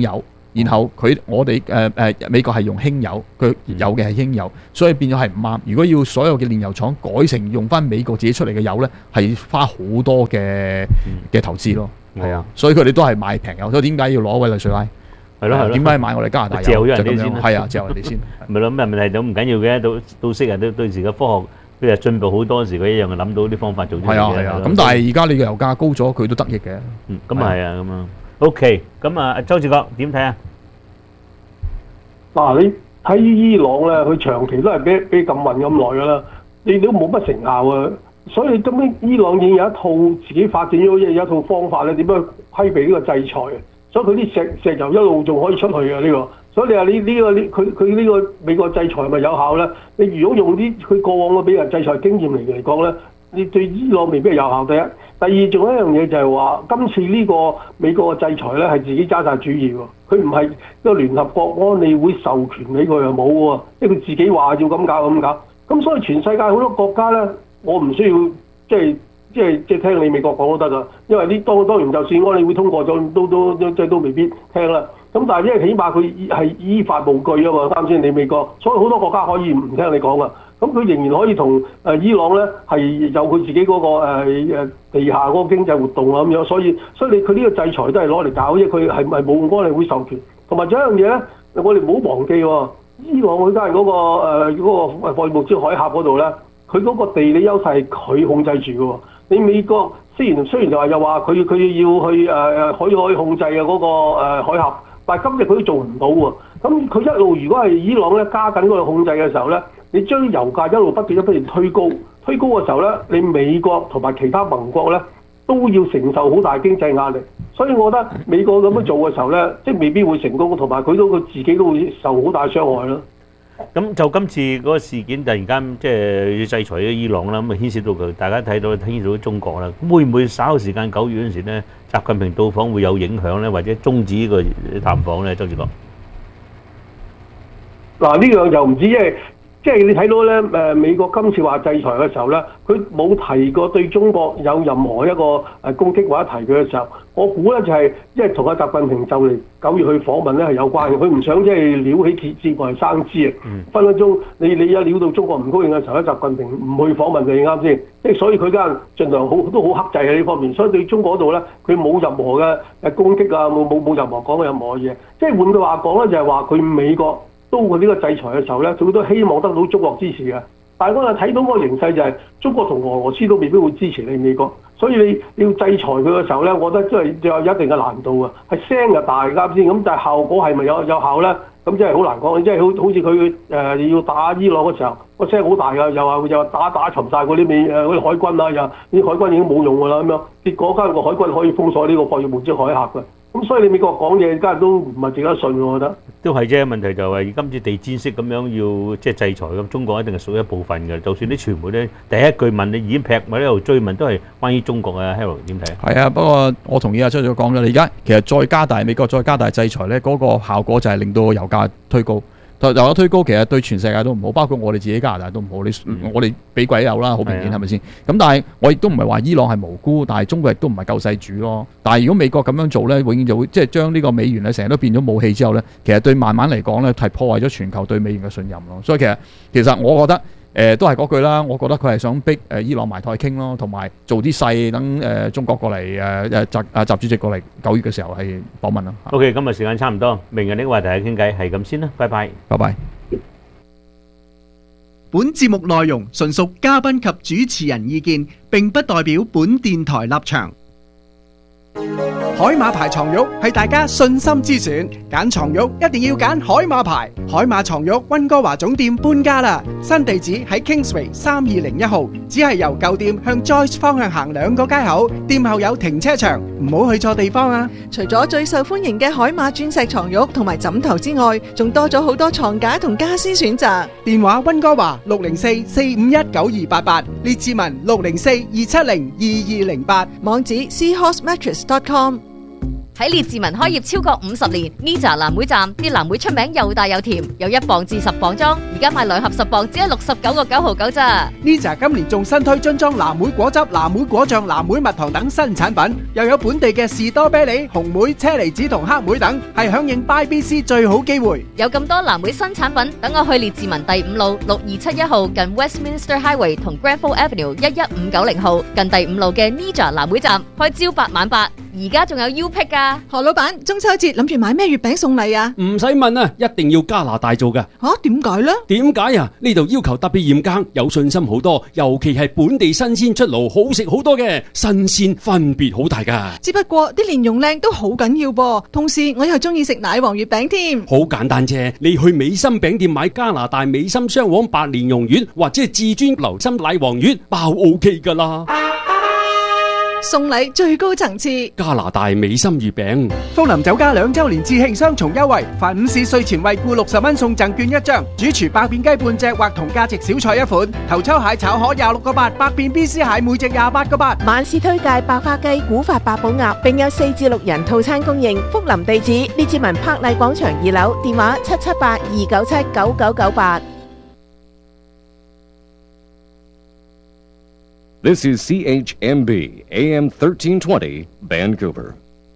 [SPEAKER 10] 然後佢我哋誒誒美國係用輕油，佢有嘅係輕油，所以變咗係唔啱。如果要所有嘅煉油廠改成用翻美國自己出嚟嘅油咧，係花好多嘅嘅投資咯。
[SPEAKER 1] 係啊，
[SPEAKER 10] 所以佢哋都係買平油。所以點解要攞委內瑞拉？係咯係咯，點解買我哋加拿大油？
[SPEAKER 1] 嚼咗人哋先，
[SPEAKER 10] 係啊，嚼人哋先。
[SPEAKER 1] 咪咯，咁問題都唔緊要嘅，到到昔日都到時嘅科學佢又進步好多時，佢一樣係諗到啲方法做出嚟嘅。
[SPEAKER 10] 係啊係啊，咁但係而家你嘅油價高咗，佢都得益嘅。
[SPEAKER 1] 嗯，咁啊係啊，咁啊 OK，咁啊周志國點睇啊？
[SPEAKER 9] 嗱，你睇伊朗咧，佢長期都係俾俾禁運咁耐噶啦，你都冇乜成效啊。所以根本伊朗已經有一套自己發展咗有一套方法咧，點樣規避呢個制裁啊？所以佢啲石石油一路仲可以出去嘅呢個。所以你話呢呢個呢佢佢呢個美國制裁係咪有效咧？你如果用啲佢過往嘅俾人制裁經驗嚟嚟講咧，你對伊朗未必係有效。第一，第二仲有一樣嘢就係話，今次呢個美國嘅制裁咧係自己揸晒主意喎，佢唔係個聯合國安理會授權俾佢又冇喎，即係佢自己話要咁搞咁搞。咁所以全世界好多國家咧。我唔需要即係即係即係聽你美國講都得噶，因為呢當當然就算安理會通過咗，都都即係都未必聽啦。咁但係因為起碼佢係依法無據啊嘛，啱先你美國，所以好多國家可以唔聽你講噶。咁佢仍然可以同誒伊朗咧係有佢自己嗰、那個誒、呃、地下嗰個經濟活動啊咁樣，所以所以你佢呢個制裁都係攞嚟搞，因為佢係咪冇安理會授權？同埋仲有一樣嘢咧，我哋唔好忘記喎、哦，伊朗佢家係嗰個誒嗰、呃那個霍爾木茲海峽嗰度咧。佢嗰個地理優勢係佢控制住嘅喎，你美國雖然雖然就話又話佢佢要去誒誒可以可以控制嘅嗰個誒海峽，但係今日佢都做唔到喎。咁佢一路如果係伊朗咧加緊嗰個控制嘅時候咧，你將油價一路不斷不斷推高，推高嘅時候咧，你美國同埋其他盟國咧都要承受好大經濟壓力。所以我覺得美國咁樣做嘅時候咧，即係未必會成功，同埋佢都佢自己都會受好大傷害咯。
[SPEAKER 1] 咁就今次嗰個事件突然間即係要制裁咗伊朗啦，咁啊牽涉到佢，大家睇到牽涉到中國啦。會唔會稍後時間九月嗰陣時咧，習近平到訪會有影響咧，或者終止呢個談訪咧？周志國，
[SPEAKER 9] 嗱呢樣就唔知，因為即係你睇到咧誒美國今次話制裁嘅時候咧，佢冇提過對中國有任何一個誒攻擊或者提佢嘅時候，我估咧就係因為同阿習近平就嚟九月去訪問咧係有關嘅，佢唔想即係撩起結節外生枝啊！嗯、分分鐘你你一撩到中國唔高興嘅時候咧，習近平唔去訪問你啱先，即係所以佢間盡量好都好克制喺呢方面，所以對中國嗰度咧佢冇任何嘅誒攻擊啊，冇冇冇任何講嘅任何嘢，即係換句話講咧就係話佢美國。都過呢個制裁嘅時候咧，佢都希望得到中國支持嘅。但係我哋睇到嗰個形勢就係、是、中國同俄羅斯都未必會支持你美國，所以你你要制裁佢嘅時候咧，我覺得真係有一定嘅難度啊。係聲就大啱先，咁但係效果係咪有有效咧？咁真係好難講。即係好好似佢誒要打伊朗嘅時候，個聲好大㗎，又話又話打打沉晒嗰啲美誒嗰啲海軍啊，又啲海軍已經冇用㗎啦咁樣。結果間個海軍可以封鎖呢個霍爾木茲海峽㗎。咁所以你美國講嘢，梗係都唔係值得信，我覺得。
[SPEAKER 1] 都係啫，問題就係今次地氈式咁樣要即係制裁咁，中國一定係屬於一部分嘅。就算啲傳媒咧第一句問你已經劈埋喺度追問，都係關於中國啊。Harold 點睇？
[SPEAKER 10] 係啊，不過我同意阿周總講嘅，你而家其實再加大美國再加大制裁咧，嗰、那個效果就係令到油價推高。油價推高其實對全世界都唔好，包括我哋自己加拿大都唔好。你、嗯、我哋俾鬼油啦，好明顯係咪先？咁但係我亦都唔係話伊朗係無辜，但係中國亦都唔係救世主咯。但係如果美國咁樣做咧，永遠就會即係將呢個美元咧成日都變咗武器之後咧，其實對慢慢嚟講咧係破壞咗全球對美元嘅信任咯。所以其實其實我覺得。誒、呃、都係嗰句啦，我覺得佢係想逼誒、呃、伊朗埋台傾咯，同埋做啲細等誒中國過嚟誒誒習啊習主席過嚟九月嘅時候係訪問咯。
[SPEAKER 1] OK， 今日時間差唔多，明日呢個話題傾偈係咁先啦，拜拜，
[SPEAKER 10] 拜拜。
[SPEAKER 13] 本節目內容純屬嘉賓及主持人意見，並不代表本電台立場。海馬牌床褥係大家信心之選，揀床褥一定要揀海馬牌。海馬床褥溫哥華總店搬家啦，新地址喺 Kingsway 三二零一號，只係由舊店向 Joyce 方向行兩個街口，店後有停車場，唔好去錯地方啊！
[SPEAKER 2] 除咗最受歡迎嘅海馬鑽石床褥同埋枕頭之外，仲多咗好多床架同家私選擇。
[SPEAKER 13] 電話溫哥華六零四四五一九二八八，列治文六零四二七零二二零八，
[SPEAKER 2] 網址 seahorse mattress dot com。
[SPEAKER 14] 喺列治文開業超過五十年 ，Nija 藍莓站啲藍莓出名又大又甜，有一磅至十磅裝，而家買兩盒十磅只係六十九個九毫九咋。
[SPEAKER 13] Nija 今年仲新推樽裝藍莓果汁、藍莓果醬、藍莓蜜糖等新產品，又有本地嘅士多啤梨、紅莓、車厘子同黑莓等，係響應 Buy B C 最好機會。
[SPEAKER 14] 有咁多藍莓新產品，等我去列治文第五路六二七一號近 Westminster Highway 同 Granville Avenue 一一五九零號近第五路嘅 Nija 藍莓站開朝八晚八，而家仲有 U Pick 噶。
[SPEAKER 2] 何老闆，中秋節諗住買咩月餅送禮啊？
[SPEAKER 12] 唔使問啊，一定要加拿大做噶。
[SPEAKER 2] 吓，點解呢？
[SPEAKER 12] 點解啊？呢度要求特別嚴格，有信心好多，尤其係本地新鮮出爐，好食好多嘅，新鮮分別好大噶。
[SPEAKER 2] 只不過啲蓮蓉靚都好緊要噃，同時我又中意食奶黃月餅添。
[SPEAKER 12] 好簡單啫，你去美心餅店買加拿大美心雙黃白蓮蓉月或者係至尊流心奶黃月，包 O K 噶啦。
[SPEAKER 2] 送禮最高層次，
[SPEAKER 12] 加拿大美心月餅。
[SPEAKER 13] 福林酒家兩周年致慶雙重優惠，凡午市稅前惠顧六十蚊送贈券一張，主廚百變雞半隻或同價值小菜一款，頭抽蟹炒河廿六個八，百變 B C 蟹每隻廿八個八。
[SPEAKER 3] 晚市推介百花雞、古法八寶鴨，並有四至六人套餐供應。福林地址列治文柏麗廣場二樓，電話七七八二九七九九九八。
[SPEAKER 17] This is C H M B, A M thirteen twenty, Vancouver.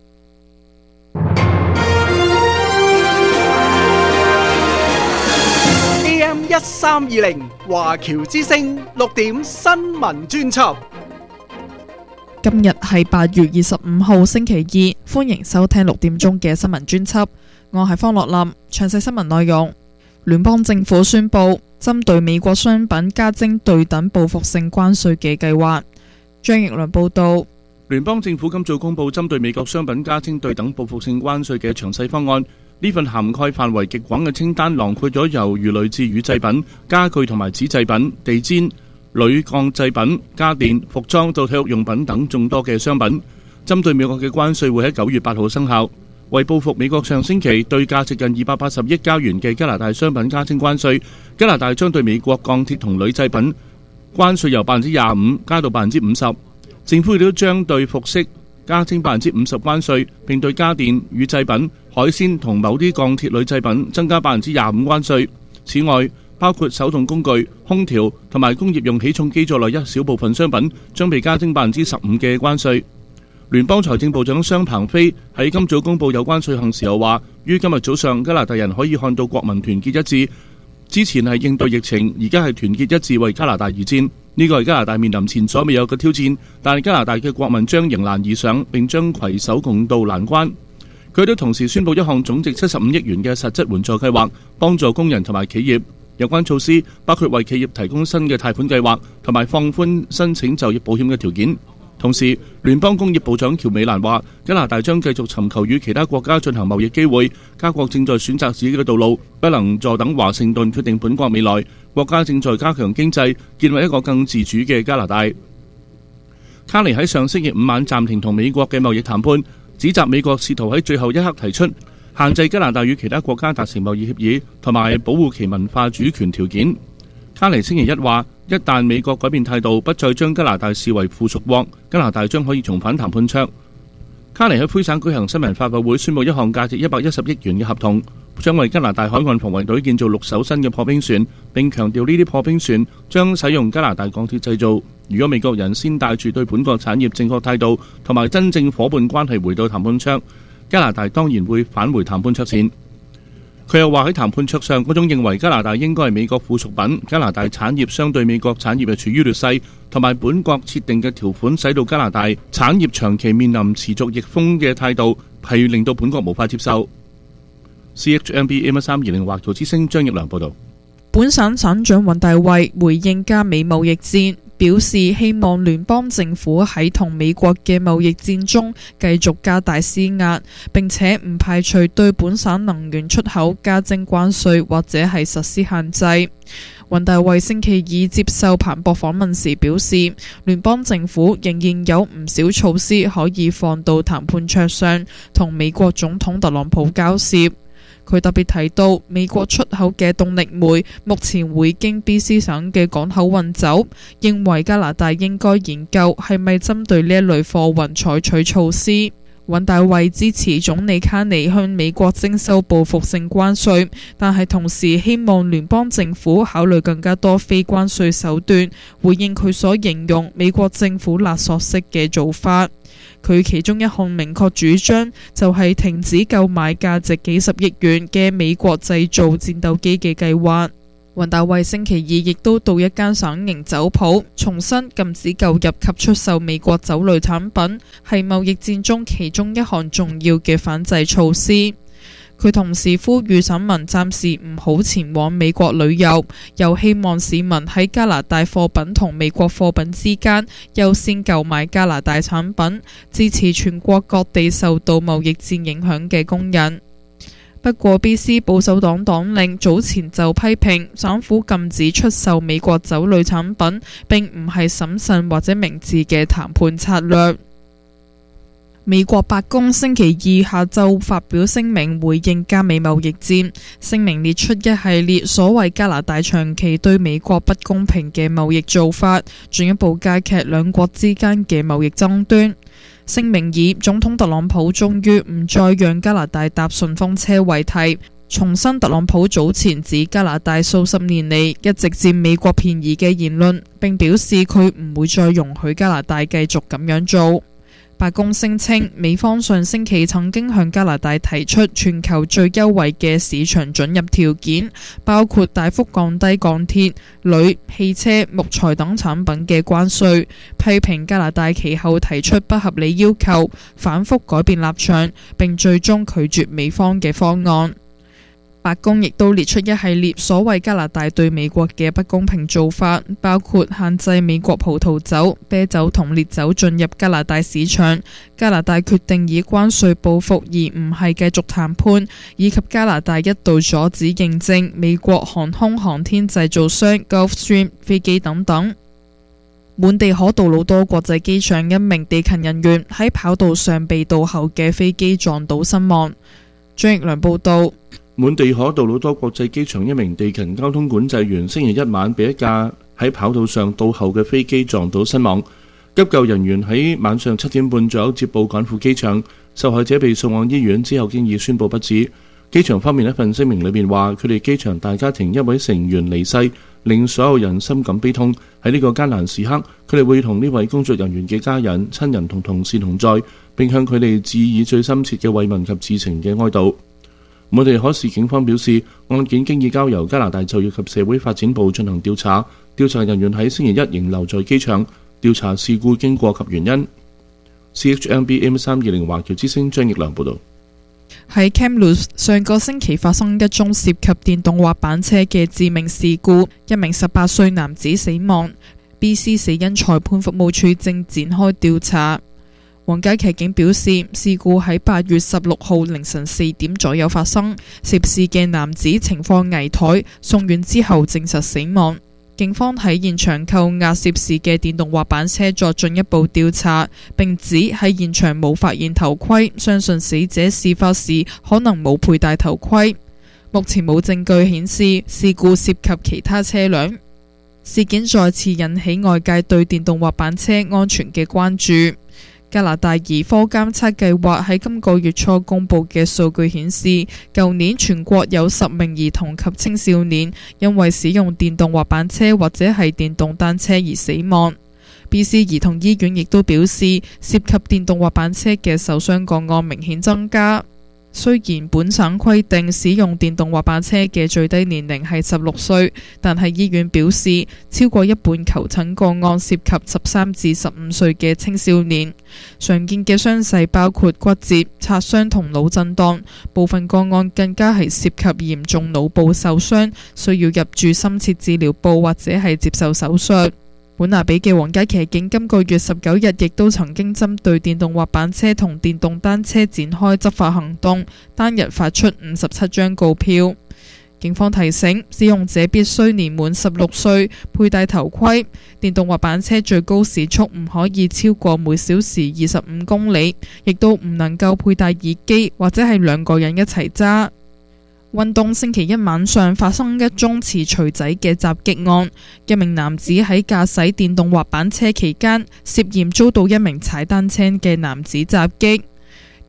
[SPEAKER 13] A M 一三二零華僑之聲六點新聞專輯。
[SPEAKER 18] 今日係八月二十五號星期二，歡迎收聽六點鐘嘅新聞專輯。我係方樂林，詳細新聞內容。聯邦政府宣布針對美國商品加徵對等報復性關稅嘅計劃。張奕良報道，
[SPEAKER 15] 聯邦政府今早公布針對美國商品加徵對等報復性關稅嘅詳細方案。呢份涵蓋範圍極廣嘅清單囊括咗由魚類至乳製品、家具同埋紙製品、地氈、鋁鋼製品、家電、服裝到體育用品等眾多嘅商品。針對美國嘅關稅會喺九月八號生效。為報復美國上星期對價值近二百八十億加元嘅加拿大商品加徵關稅，加拿大將對美國鋼鐵同鋁製品關稅由百分之廿五加到百分之五十。政府亦都將對服飾加徵百分之五十關稅，並對家電、乳製品、海鮮同某啲鋼鐵鋁製品增加百分之廿五關稅。此外，包括手動工具、空調同埋工業用起重機在內一小部分商品將被加徵百分之十五嘅關稅。聯邦財政部長商鵬飛喺今早公布有關稅項時候話，於今日早上加拿大人可以看到國民團結一致。之前係應對疫情，而家係團結一致為加拿大而戰。呢個係加拿大面臨前所未有嘅挑戰，但係加拿大嘅國民將迎難而上，並將攜手共度難關。佢都同時宣布一項總值七十五億元嘅實質援助計劃，幫助工人同埋企業。有關措施包括為企業提供新嘅貸款計劃，同埋放寬申請就業保險嘅條件。同時，聯邦工業部長喬美蘭話，加拿大將繼續尋求與其他國家進行貿易機會。加國正在選擇自己嘅道路，不能坐等華盛頓決定本國未來。國家正在加強經濟，建立一個更自主嘅加拿大。卡尼喺上星期五晚暫停同美國嘅貿易談判，指責美國試圖喺最後一刻提出限制加拿大與其他國家達成貿易協議，同埋保護其文化主權條件。卡尼星期一話，一旦美國改變態度，不再將加拿大視為附屬國，加拿大將可以重返談判桌。卡尼喺魁省舉行新聞發佈會，宣布一項價值一百一十億元嘅合同，將為加拿大海岸防衛隊建造六艘新嘅破冰船，並強調呢啲破冰船將使用加拿大鋼鐵製造。如果美國人先帶住對本國產業正確態度同埋真正夥伴關係回到談判桌，加拿大當然會返回談判桌前。佢又話喺談判桌上，嗰種認為加拿大應該係美國附屬品，加拿大產業相對美國產業係處於劣勢，同埋本國設定嘅條款使到加拿大產業長期面臨持續逆風嘅態度，係令到本國無法接受。C H M B A M 三二零華僑之聲張奕良報道。
[SPEAKER 18] 本省省長尹大衛回應加美貿易戰，表示希望聯邦政府喺同美國嘅貿易戰中繼續加大施壓，並且唔排除對本省能源出口加徵關稅或者係實施限制。尹大衛星期二接受彭博訪問時表示，聯邦政府仍然有唔少措施可以放到談判桌上，同美國總統特朗普交涉。佢特別提到，美國出口嘅動力煤目前會經 B C 省嘅港口運走，認為加拿大應該研究係咪針對呢一類貨運採取措施。 尹大衛支持總理卡尼向美國徵收報復性關稅，但係同時希望聯邦政府考慮更加多非關稅手段，回應佢所形容美國政府勒索式嘅做法。佢其中一項明確主張就係停止購買價值幾十億元嘅美國製造戰鬥機嘅計劃。尹大衛星期二亦都到一間省營酒鋪，重申禁止購入及出售美國酒類產品係貿易戰中其中一項重要嘅反制措施。佢同時呼籲省民暫時唔好前往美國旅遊，又希望市民喺加拿大貨品同美國貨品之間優先購買加拿大產品，支持全國各地受到貿易戰影響嘅工人。不過 B C 保守黨黨領早前就批評省府禁止出售美國酒類產品並唔係審慎或者明智嘅談判策略。美國白宮星期二下晝發表聲明回應加美貿易戰，聲明列出一系列所謂加拿大長期對美國不公平嘅貿易做法，進一步加劇兩國之間嘅貿易爭端。聲明以總統特朗普終於唔再讓加拿大搭順風車為題，重申特朗普早前指加拿大數十年嚟一直佔美國便宜嘅言論，並表示佢唔會再容許加拿大繼續咁樣做。白宮聲稱，美方上星期曾經向加拿大提出全球最優惠嘅市場准入條件，包括大幅降低鋼鐵、鋁、汽車、木材等產品嘅關稅，批評加拿大其後提出不合理要求，反覆改變立場，並最終拒絕美方嘅方案。白宮亦都列出一系列所謂加拿大對美國嘅不公平做法，包括限制美國葡萄酒、啤酒同烈酒進入加拿大市場，加拿大決定以關稅報復而唔係繼續談判，以及加拿大一度阻止認證美國航空航天製造商 Gulfstream 飛機等等。滿地可杜魯多國際機場一名地勤人員喺跑道上被倒後嘅飛機撞倒身亡。張奕良報道。
[SPEAKER 15] 滿地可杜魯多國際機場一名地勤交通管制員星期一晚被一架喺跑道上倒後嘅飛機撞倒身亡。急救人員喺晚上七點半左右接報趕赴機場，受害者被送往醫院之後經已宣布不治。機場方面一份聲明裏面話，佢哋機場大家庭一位成員離世，令所有人深感悲痛。喺呢個艱難時刻，佢哋會同呢位工作人員嘅家人、親人同同事同在，並向佢哋致以最深切嘅慰問及致情嘅哀悼。滿地可市警方表示，案件經已交由加拿大就業及社會發展部進行調查，調查人員喺星期一仍留在機場調查事故經過及原因。C H M B M 三二零華僑之聲張奕良報導。
[SPEAKER 18] 喺 Kamloops 上個星期發生一宗涉及電動滑板車嘅致命事故，一名十八歲男子死亡。B C 死因裁判服務處正展開調查。皇家騎警表示，事故喺八月十六號凌晨四點左右發生，涉事嘅男子情況危殆，送院之後證實死亡。警方喺現場扣押涉事嘅電動滑板車作進一步調查，並指喺現場冇發現頭盔，相信死者事發時可能冇佩戴頭盔。目前冇證據顯示事故涉及其他車輛。事件再次引起外界對電動滑板車安全嘅關注。加拿大兒科監測計劃喺今個月初公布嘅數據顯示，舊年全國有十名兒童及青少年因為使用電動滑板車或者係電動單車而死亡。B C 兒童醫院亦都表示，涉及電動滑板車嘅受傷個案明顯增加。雖然本省規定使用電動滑板車嘅最低年齡係十六歲，但係醫院表示，超過一半求診個案涉及十三至十五歲嘅青少年。常見嘅傷勢包括骨折、擦傷同腦震盪，部分個案更加係涉及嚴重腦部受傷，需要入住深切治療部或者係接受手術。本拿比嘅皇家騎警今個月十九日亦都曾經針對電動滑板車同電動單車展開執法行動，單日發出五十七張告票。警方提醒使用者必須年滿十六歲，佩戴頭盔。電動滑板車最高時速唔可以超過每小時二十五公里，亦都唔能夠佩戴耳機或者係兩個人一齊揸。運動星期一晚上發生一宗持錘仔嘅襲擊案，一名男子喺駕駛電動滑板車期間涉嫌遭到一名踩單車嘅男子襲擊。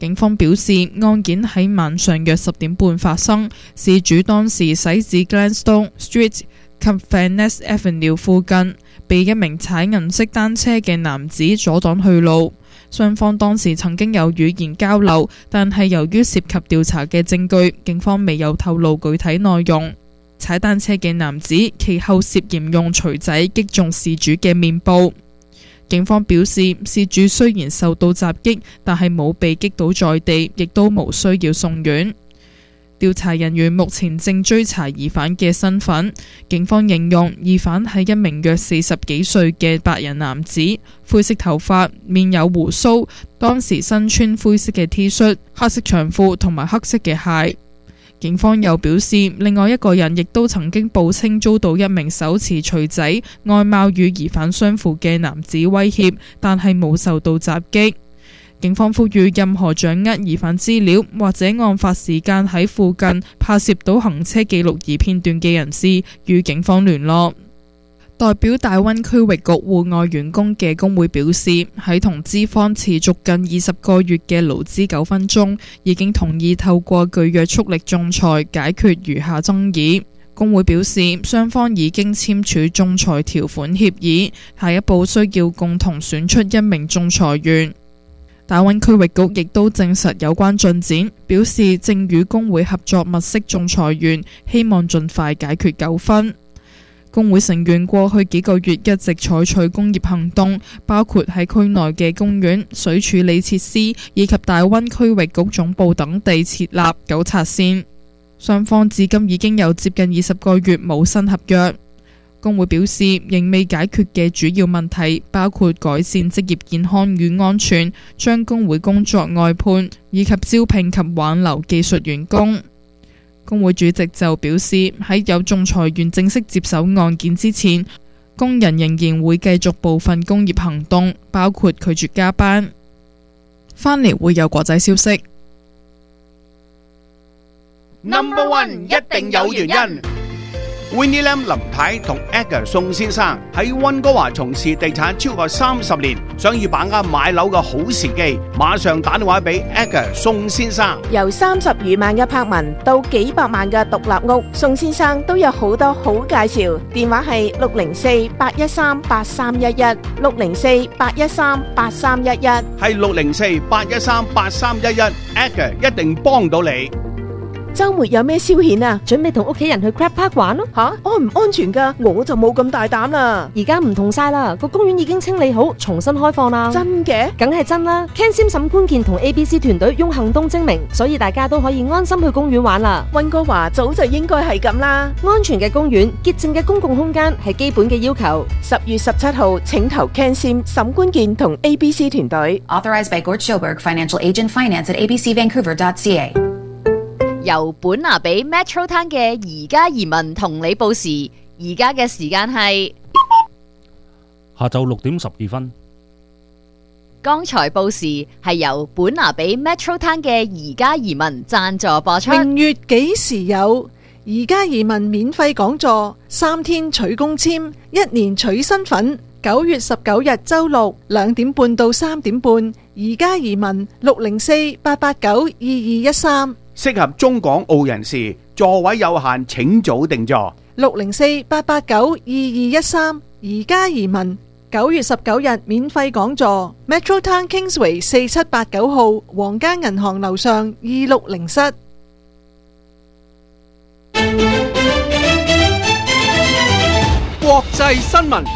[SPEAKER 18] 警方表示，案件喺晚上約十點半發生，事主當時駛至 Gladstone Street 及 Venice Avenue 附近，被一名踩銀色單車嘅男子阻擋去路。雙方當時曾經有語言交流，但係由於涉及調查嘅證據，警方未有透露具體內容。踩單車嘅男子其後涉嫌用錘仔擊中事主嘅面部。警方表示，事主雖然受到襲擊，但係冇被擊倒在地，亦都無需要送院。調查人員目前正追查疑犯嘅身份。警方形容疑犯係一名約四十幾歲嘅白人男子，灰色頭髮，面有鬍鬚，當時身穿灰色嘅 T 恤、黑色長褲同埋黑色嘅鞋。警方又表示，另外一個人亦都曾經報稱遭到一名手持錘仔、外貌與疑犯相符嘅男子威脅，但係冇受到襲擊。警方呼籲任何掌握疑犯資料或者案發時間喺附近拍攝到行車記錄儀片段嘅人士，與警方聯絡。代表大灣區域局戶外員工嘅工會表示，喺同資方持續近二十個月嘅勞資糾紛中，已經同意透過具約束力仲裁解決餘下爭議。工會表示，雙方已經簽署仲裁條款協議，下一步需要共同選出一名仲裁員。大灣區域局亦都證實有關進展，表示正與工會合作物色仲裁員，希望盡快解決糾紛。工會成員過去幾個月一直採取工業行動，包括喺區內嘅公園、水處理設施以及大灣區域局總部等地設立糾察線。雙方至今已經有接近二十個月冇新合約。工會表示，仍未解決嘅主要問題包括改善職業健康與安全、將工會工作外判以及招聘及挽留技術員工。工會主席就表示，喺有仲裁員正式接手案件之前，工人仍然會繼續部分工業行動，包括拒絕加班。返嚟會有國際消息。
[SPEAKER 4] Number one 一定有原因。Winnie Lam 林太同 Edgar 宋先生喺溫哥華從事地產超過三十年，想要把握買樓嘅好時機，馬上打電話俾 Edgar 宋先生。
[SPEAKER 3] 由三十餘萬嘅柏文到幾百萬嘅獨立屋，宋先生都有好多好介紹。電話係六零四八一三八三一一，六零四八一三八三一一，
[SPEAKER 4] 係六零四八一三八三一一 ，Edgar 一定幫到你。
[SPEAKER 3] 周末有咩消遣啊？
[SPEAKER 16] 準備同屋企人去 Crab Park 玩咯。
[SPEAKER 3] 吓，安唔安全噶？我就冇咁大膽啦。
[SPEAKER 16] 而家唔同晒啦，個公園已經清理好，重新開放啦。
[SPEAKER 3] 真嘅？
[SPEAKER 16] 梗係真啦。Ken Sim 沈觀健同 A B C 團隊用行動證明，所以大家都可以安心去公園玩啦。
[SPEAKER 3] 溫哥華早就應該係咁啦。
[SPEAKER 16] 安全嘅公園、潔淨嘅公共空間係基本嘅要求。
[SPEAKER 3] 十月十七號，請投 Ken Sim 沈觀健同 A B C 團隊。
[SPEAKER 19] Authorized by Gord Sjoberg, Financial Agent, Finance at a b c vancouver dot c a。
[SPEAKER 14] 由本拿比 Metro Town 嘅而家移民同你報時，而家嘅時間係
[SPEAKER 1] 下晝六點十二分。
[SPEAKER 14] 剛才報時係由本拿比 Metro Town 嘅而家移民贊助播出。
[SPEAKER 2] 明月幾時有？而家移民免費講座，三天取公簽，一年取身份。九月十九日周六兩點半到三點半，而家移民六零四八八九二二一三。
[SPEAKER 4] 適合中港澳人士，座位有限，請早訂座。
[SPEAKER 2] 六零四八八九二二一三，而家移民九月十九日免費講座 ，Metro Town Kingsway 四七八九號皇家銀行樓上二六零室。
[SPEAKER 13] 國際新聞，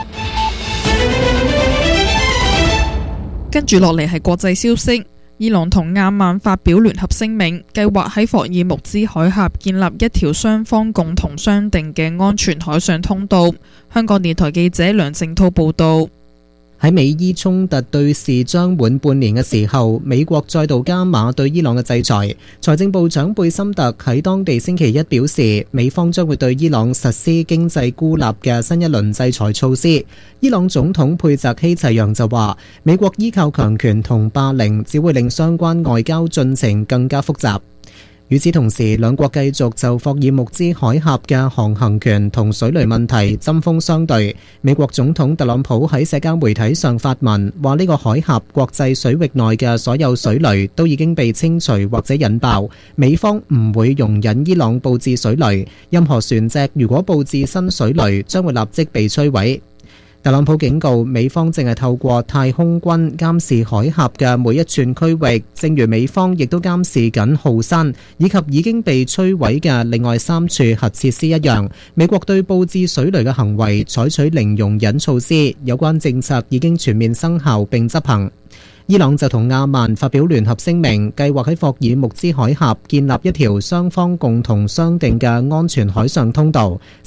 [SPEAKER 18] 跟住落嚟係國際消息。伊朗同阿曼發表聯合聲明，計劃喺霍爾木茲海峽建立一條雙方共同商定嘅安全海上通道。香港電台記者梁正濤報道。
[SPEAKER 23] 喺美伊衝突對峙將滿半年嘅時候，美國再度加碼對伊朗嘅制裁。財政部長貝森特喺當地星期一表示，美方將會對伊朗實施經濟孤立嘅新一輪制裁措施。伊朗總統佩澤希齊揚就話，美國依靠強權同霸凌，只會令相關外交進程更加複雜。 與此同時，兩國繼續就霍爾木茲海峽嘅航行權同水雷問題針鋒相對。美國總統特朗普喺社交媒體上發文，話呢個海峽國際水域內嘅所有水雷都已經被清除或者引爆，美方唔會容忍伊朗佈置水雷，任何船隻如果佈置新水雷，將會立即被摧毀。特朗普警告美方正係透過太空軍監視海峽嘅每一寸區域，正如美方亦都監視緊浩山以及已經被摧毀嘅另外三處核設施一樣。美國對佈置水雷嘅行為採取零容忍措施，有關政策已經全面生效並執行。伊朗就同阿曼發表聯合聲明，計劃喺霍爾木茲海峽建立一條雙方共同商定嘅安全海上通道。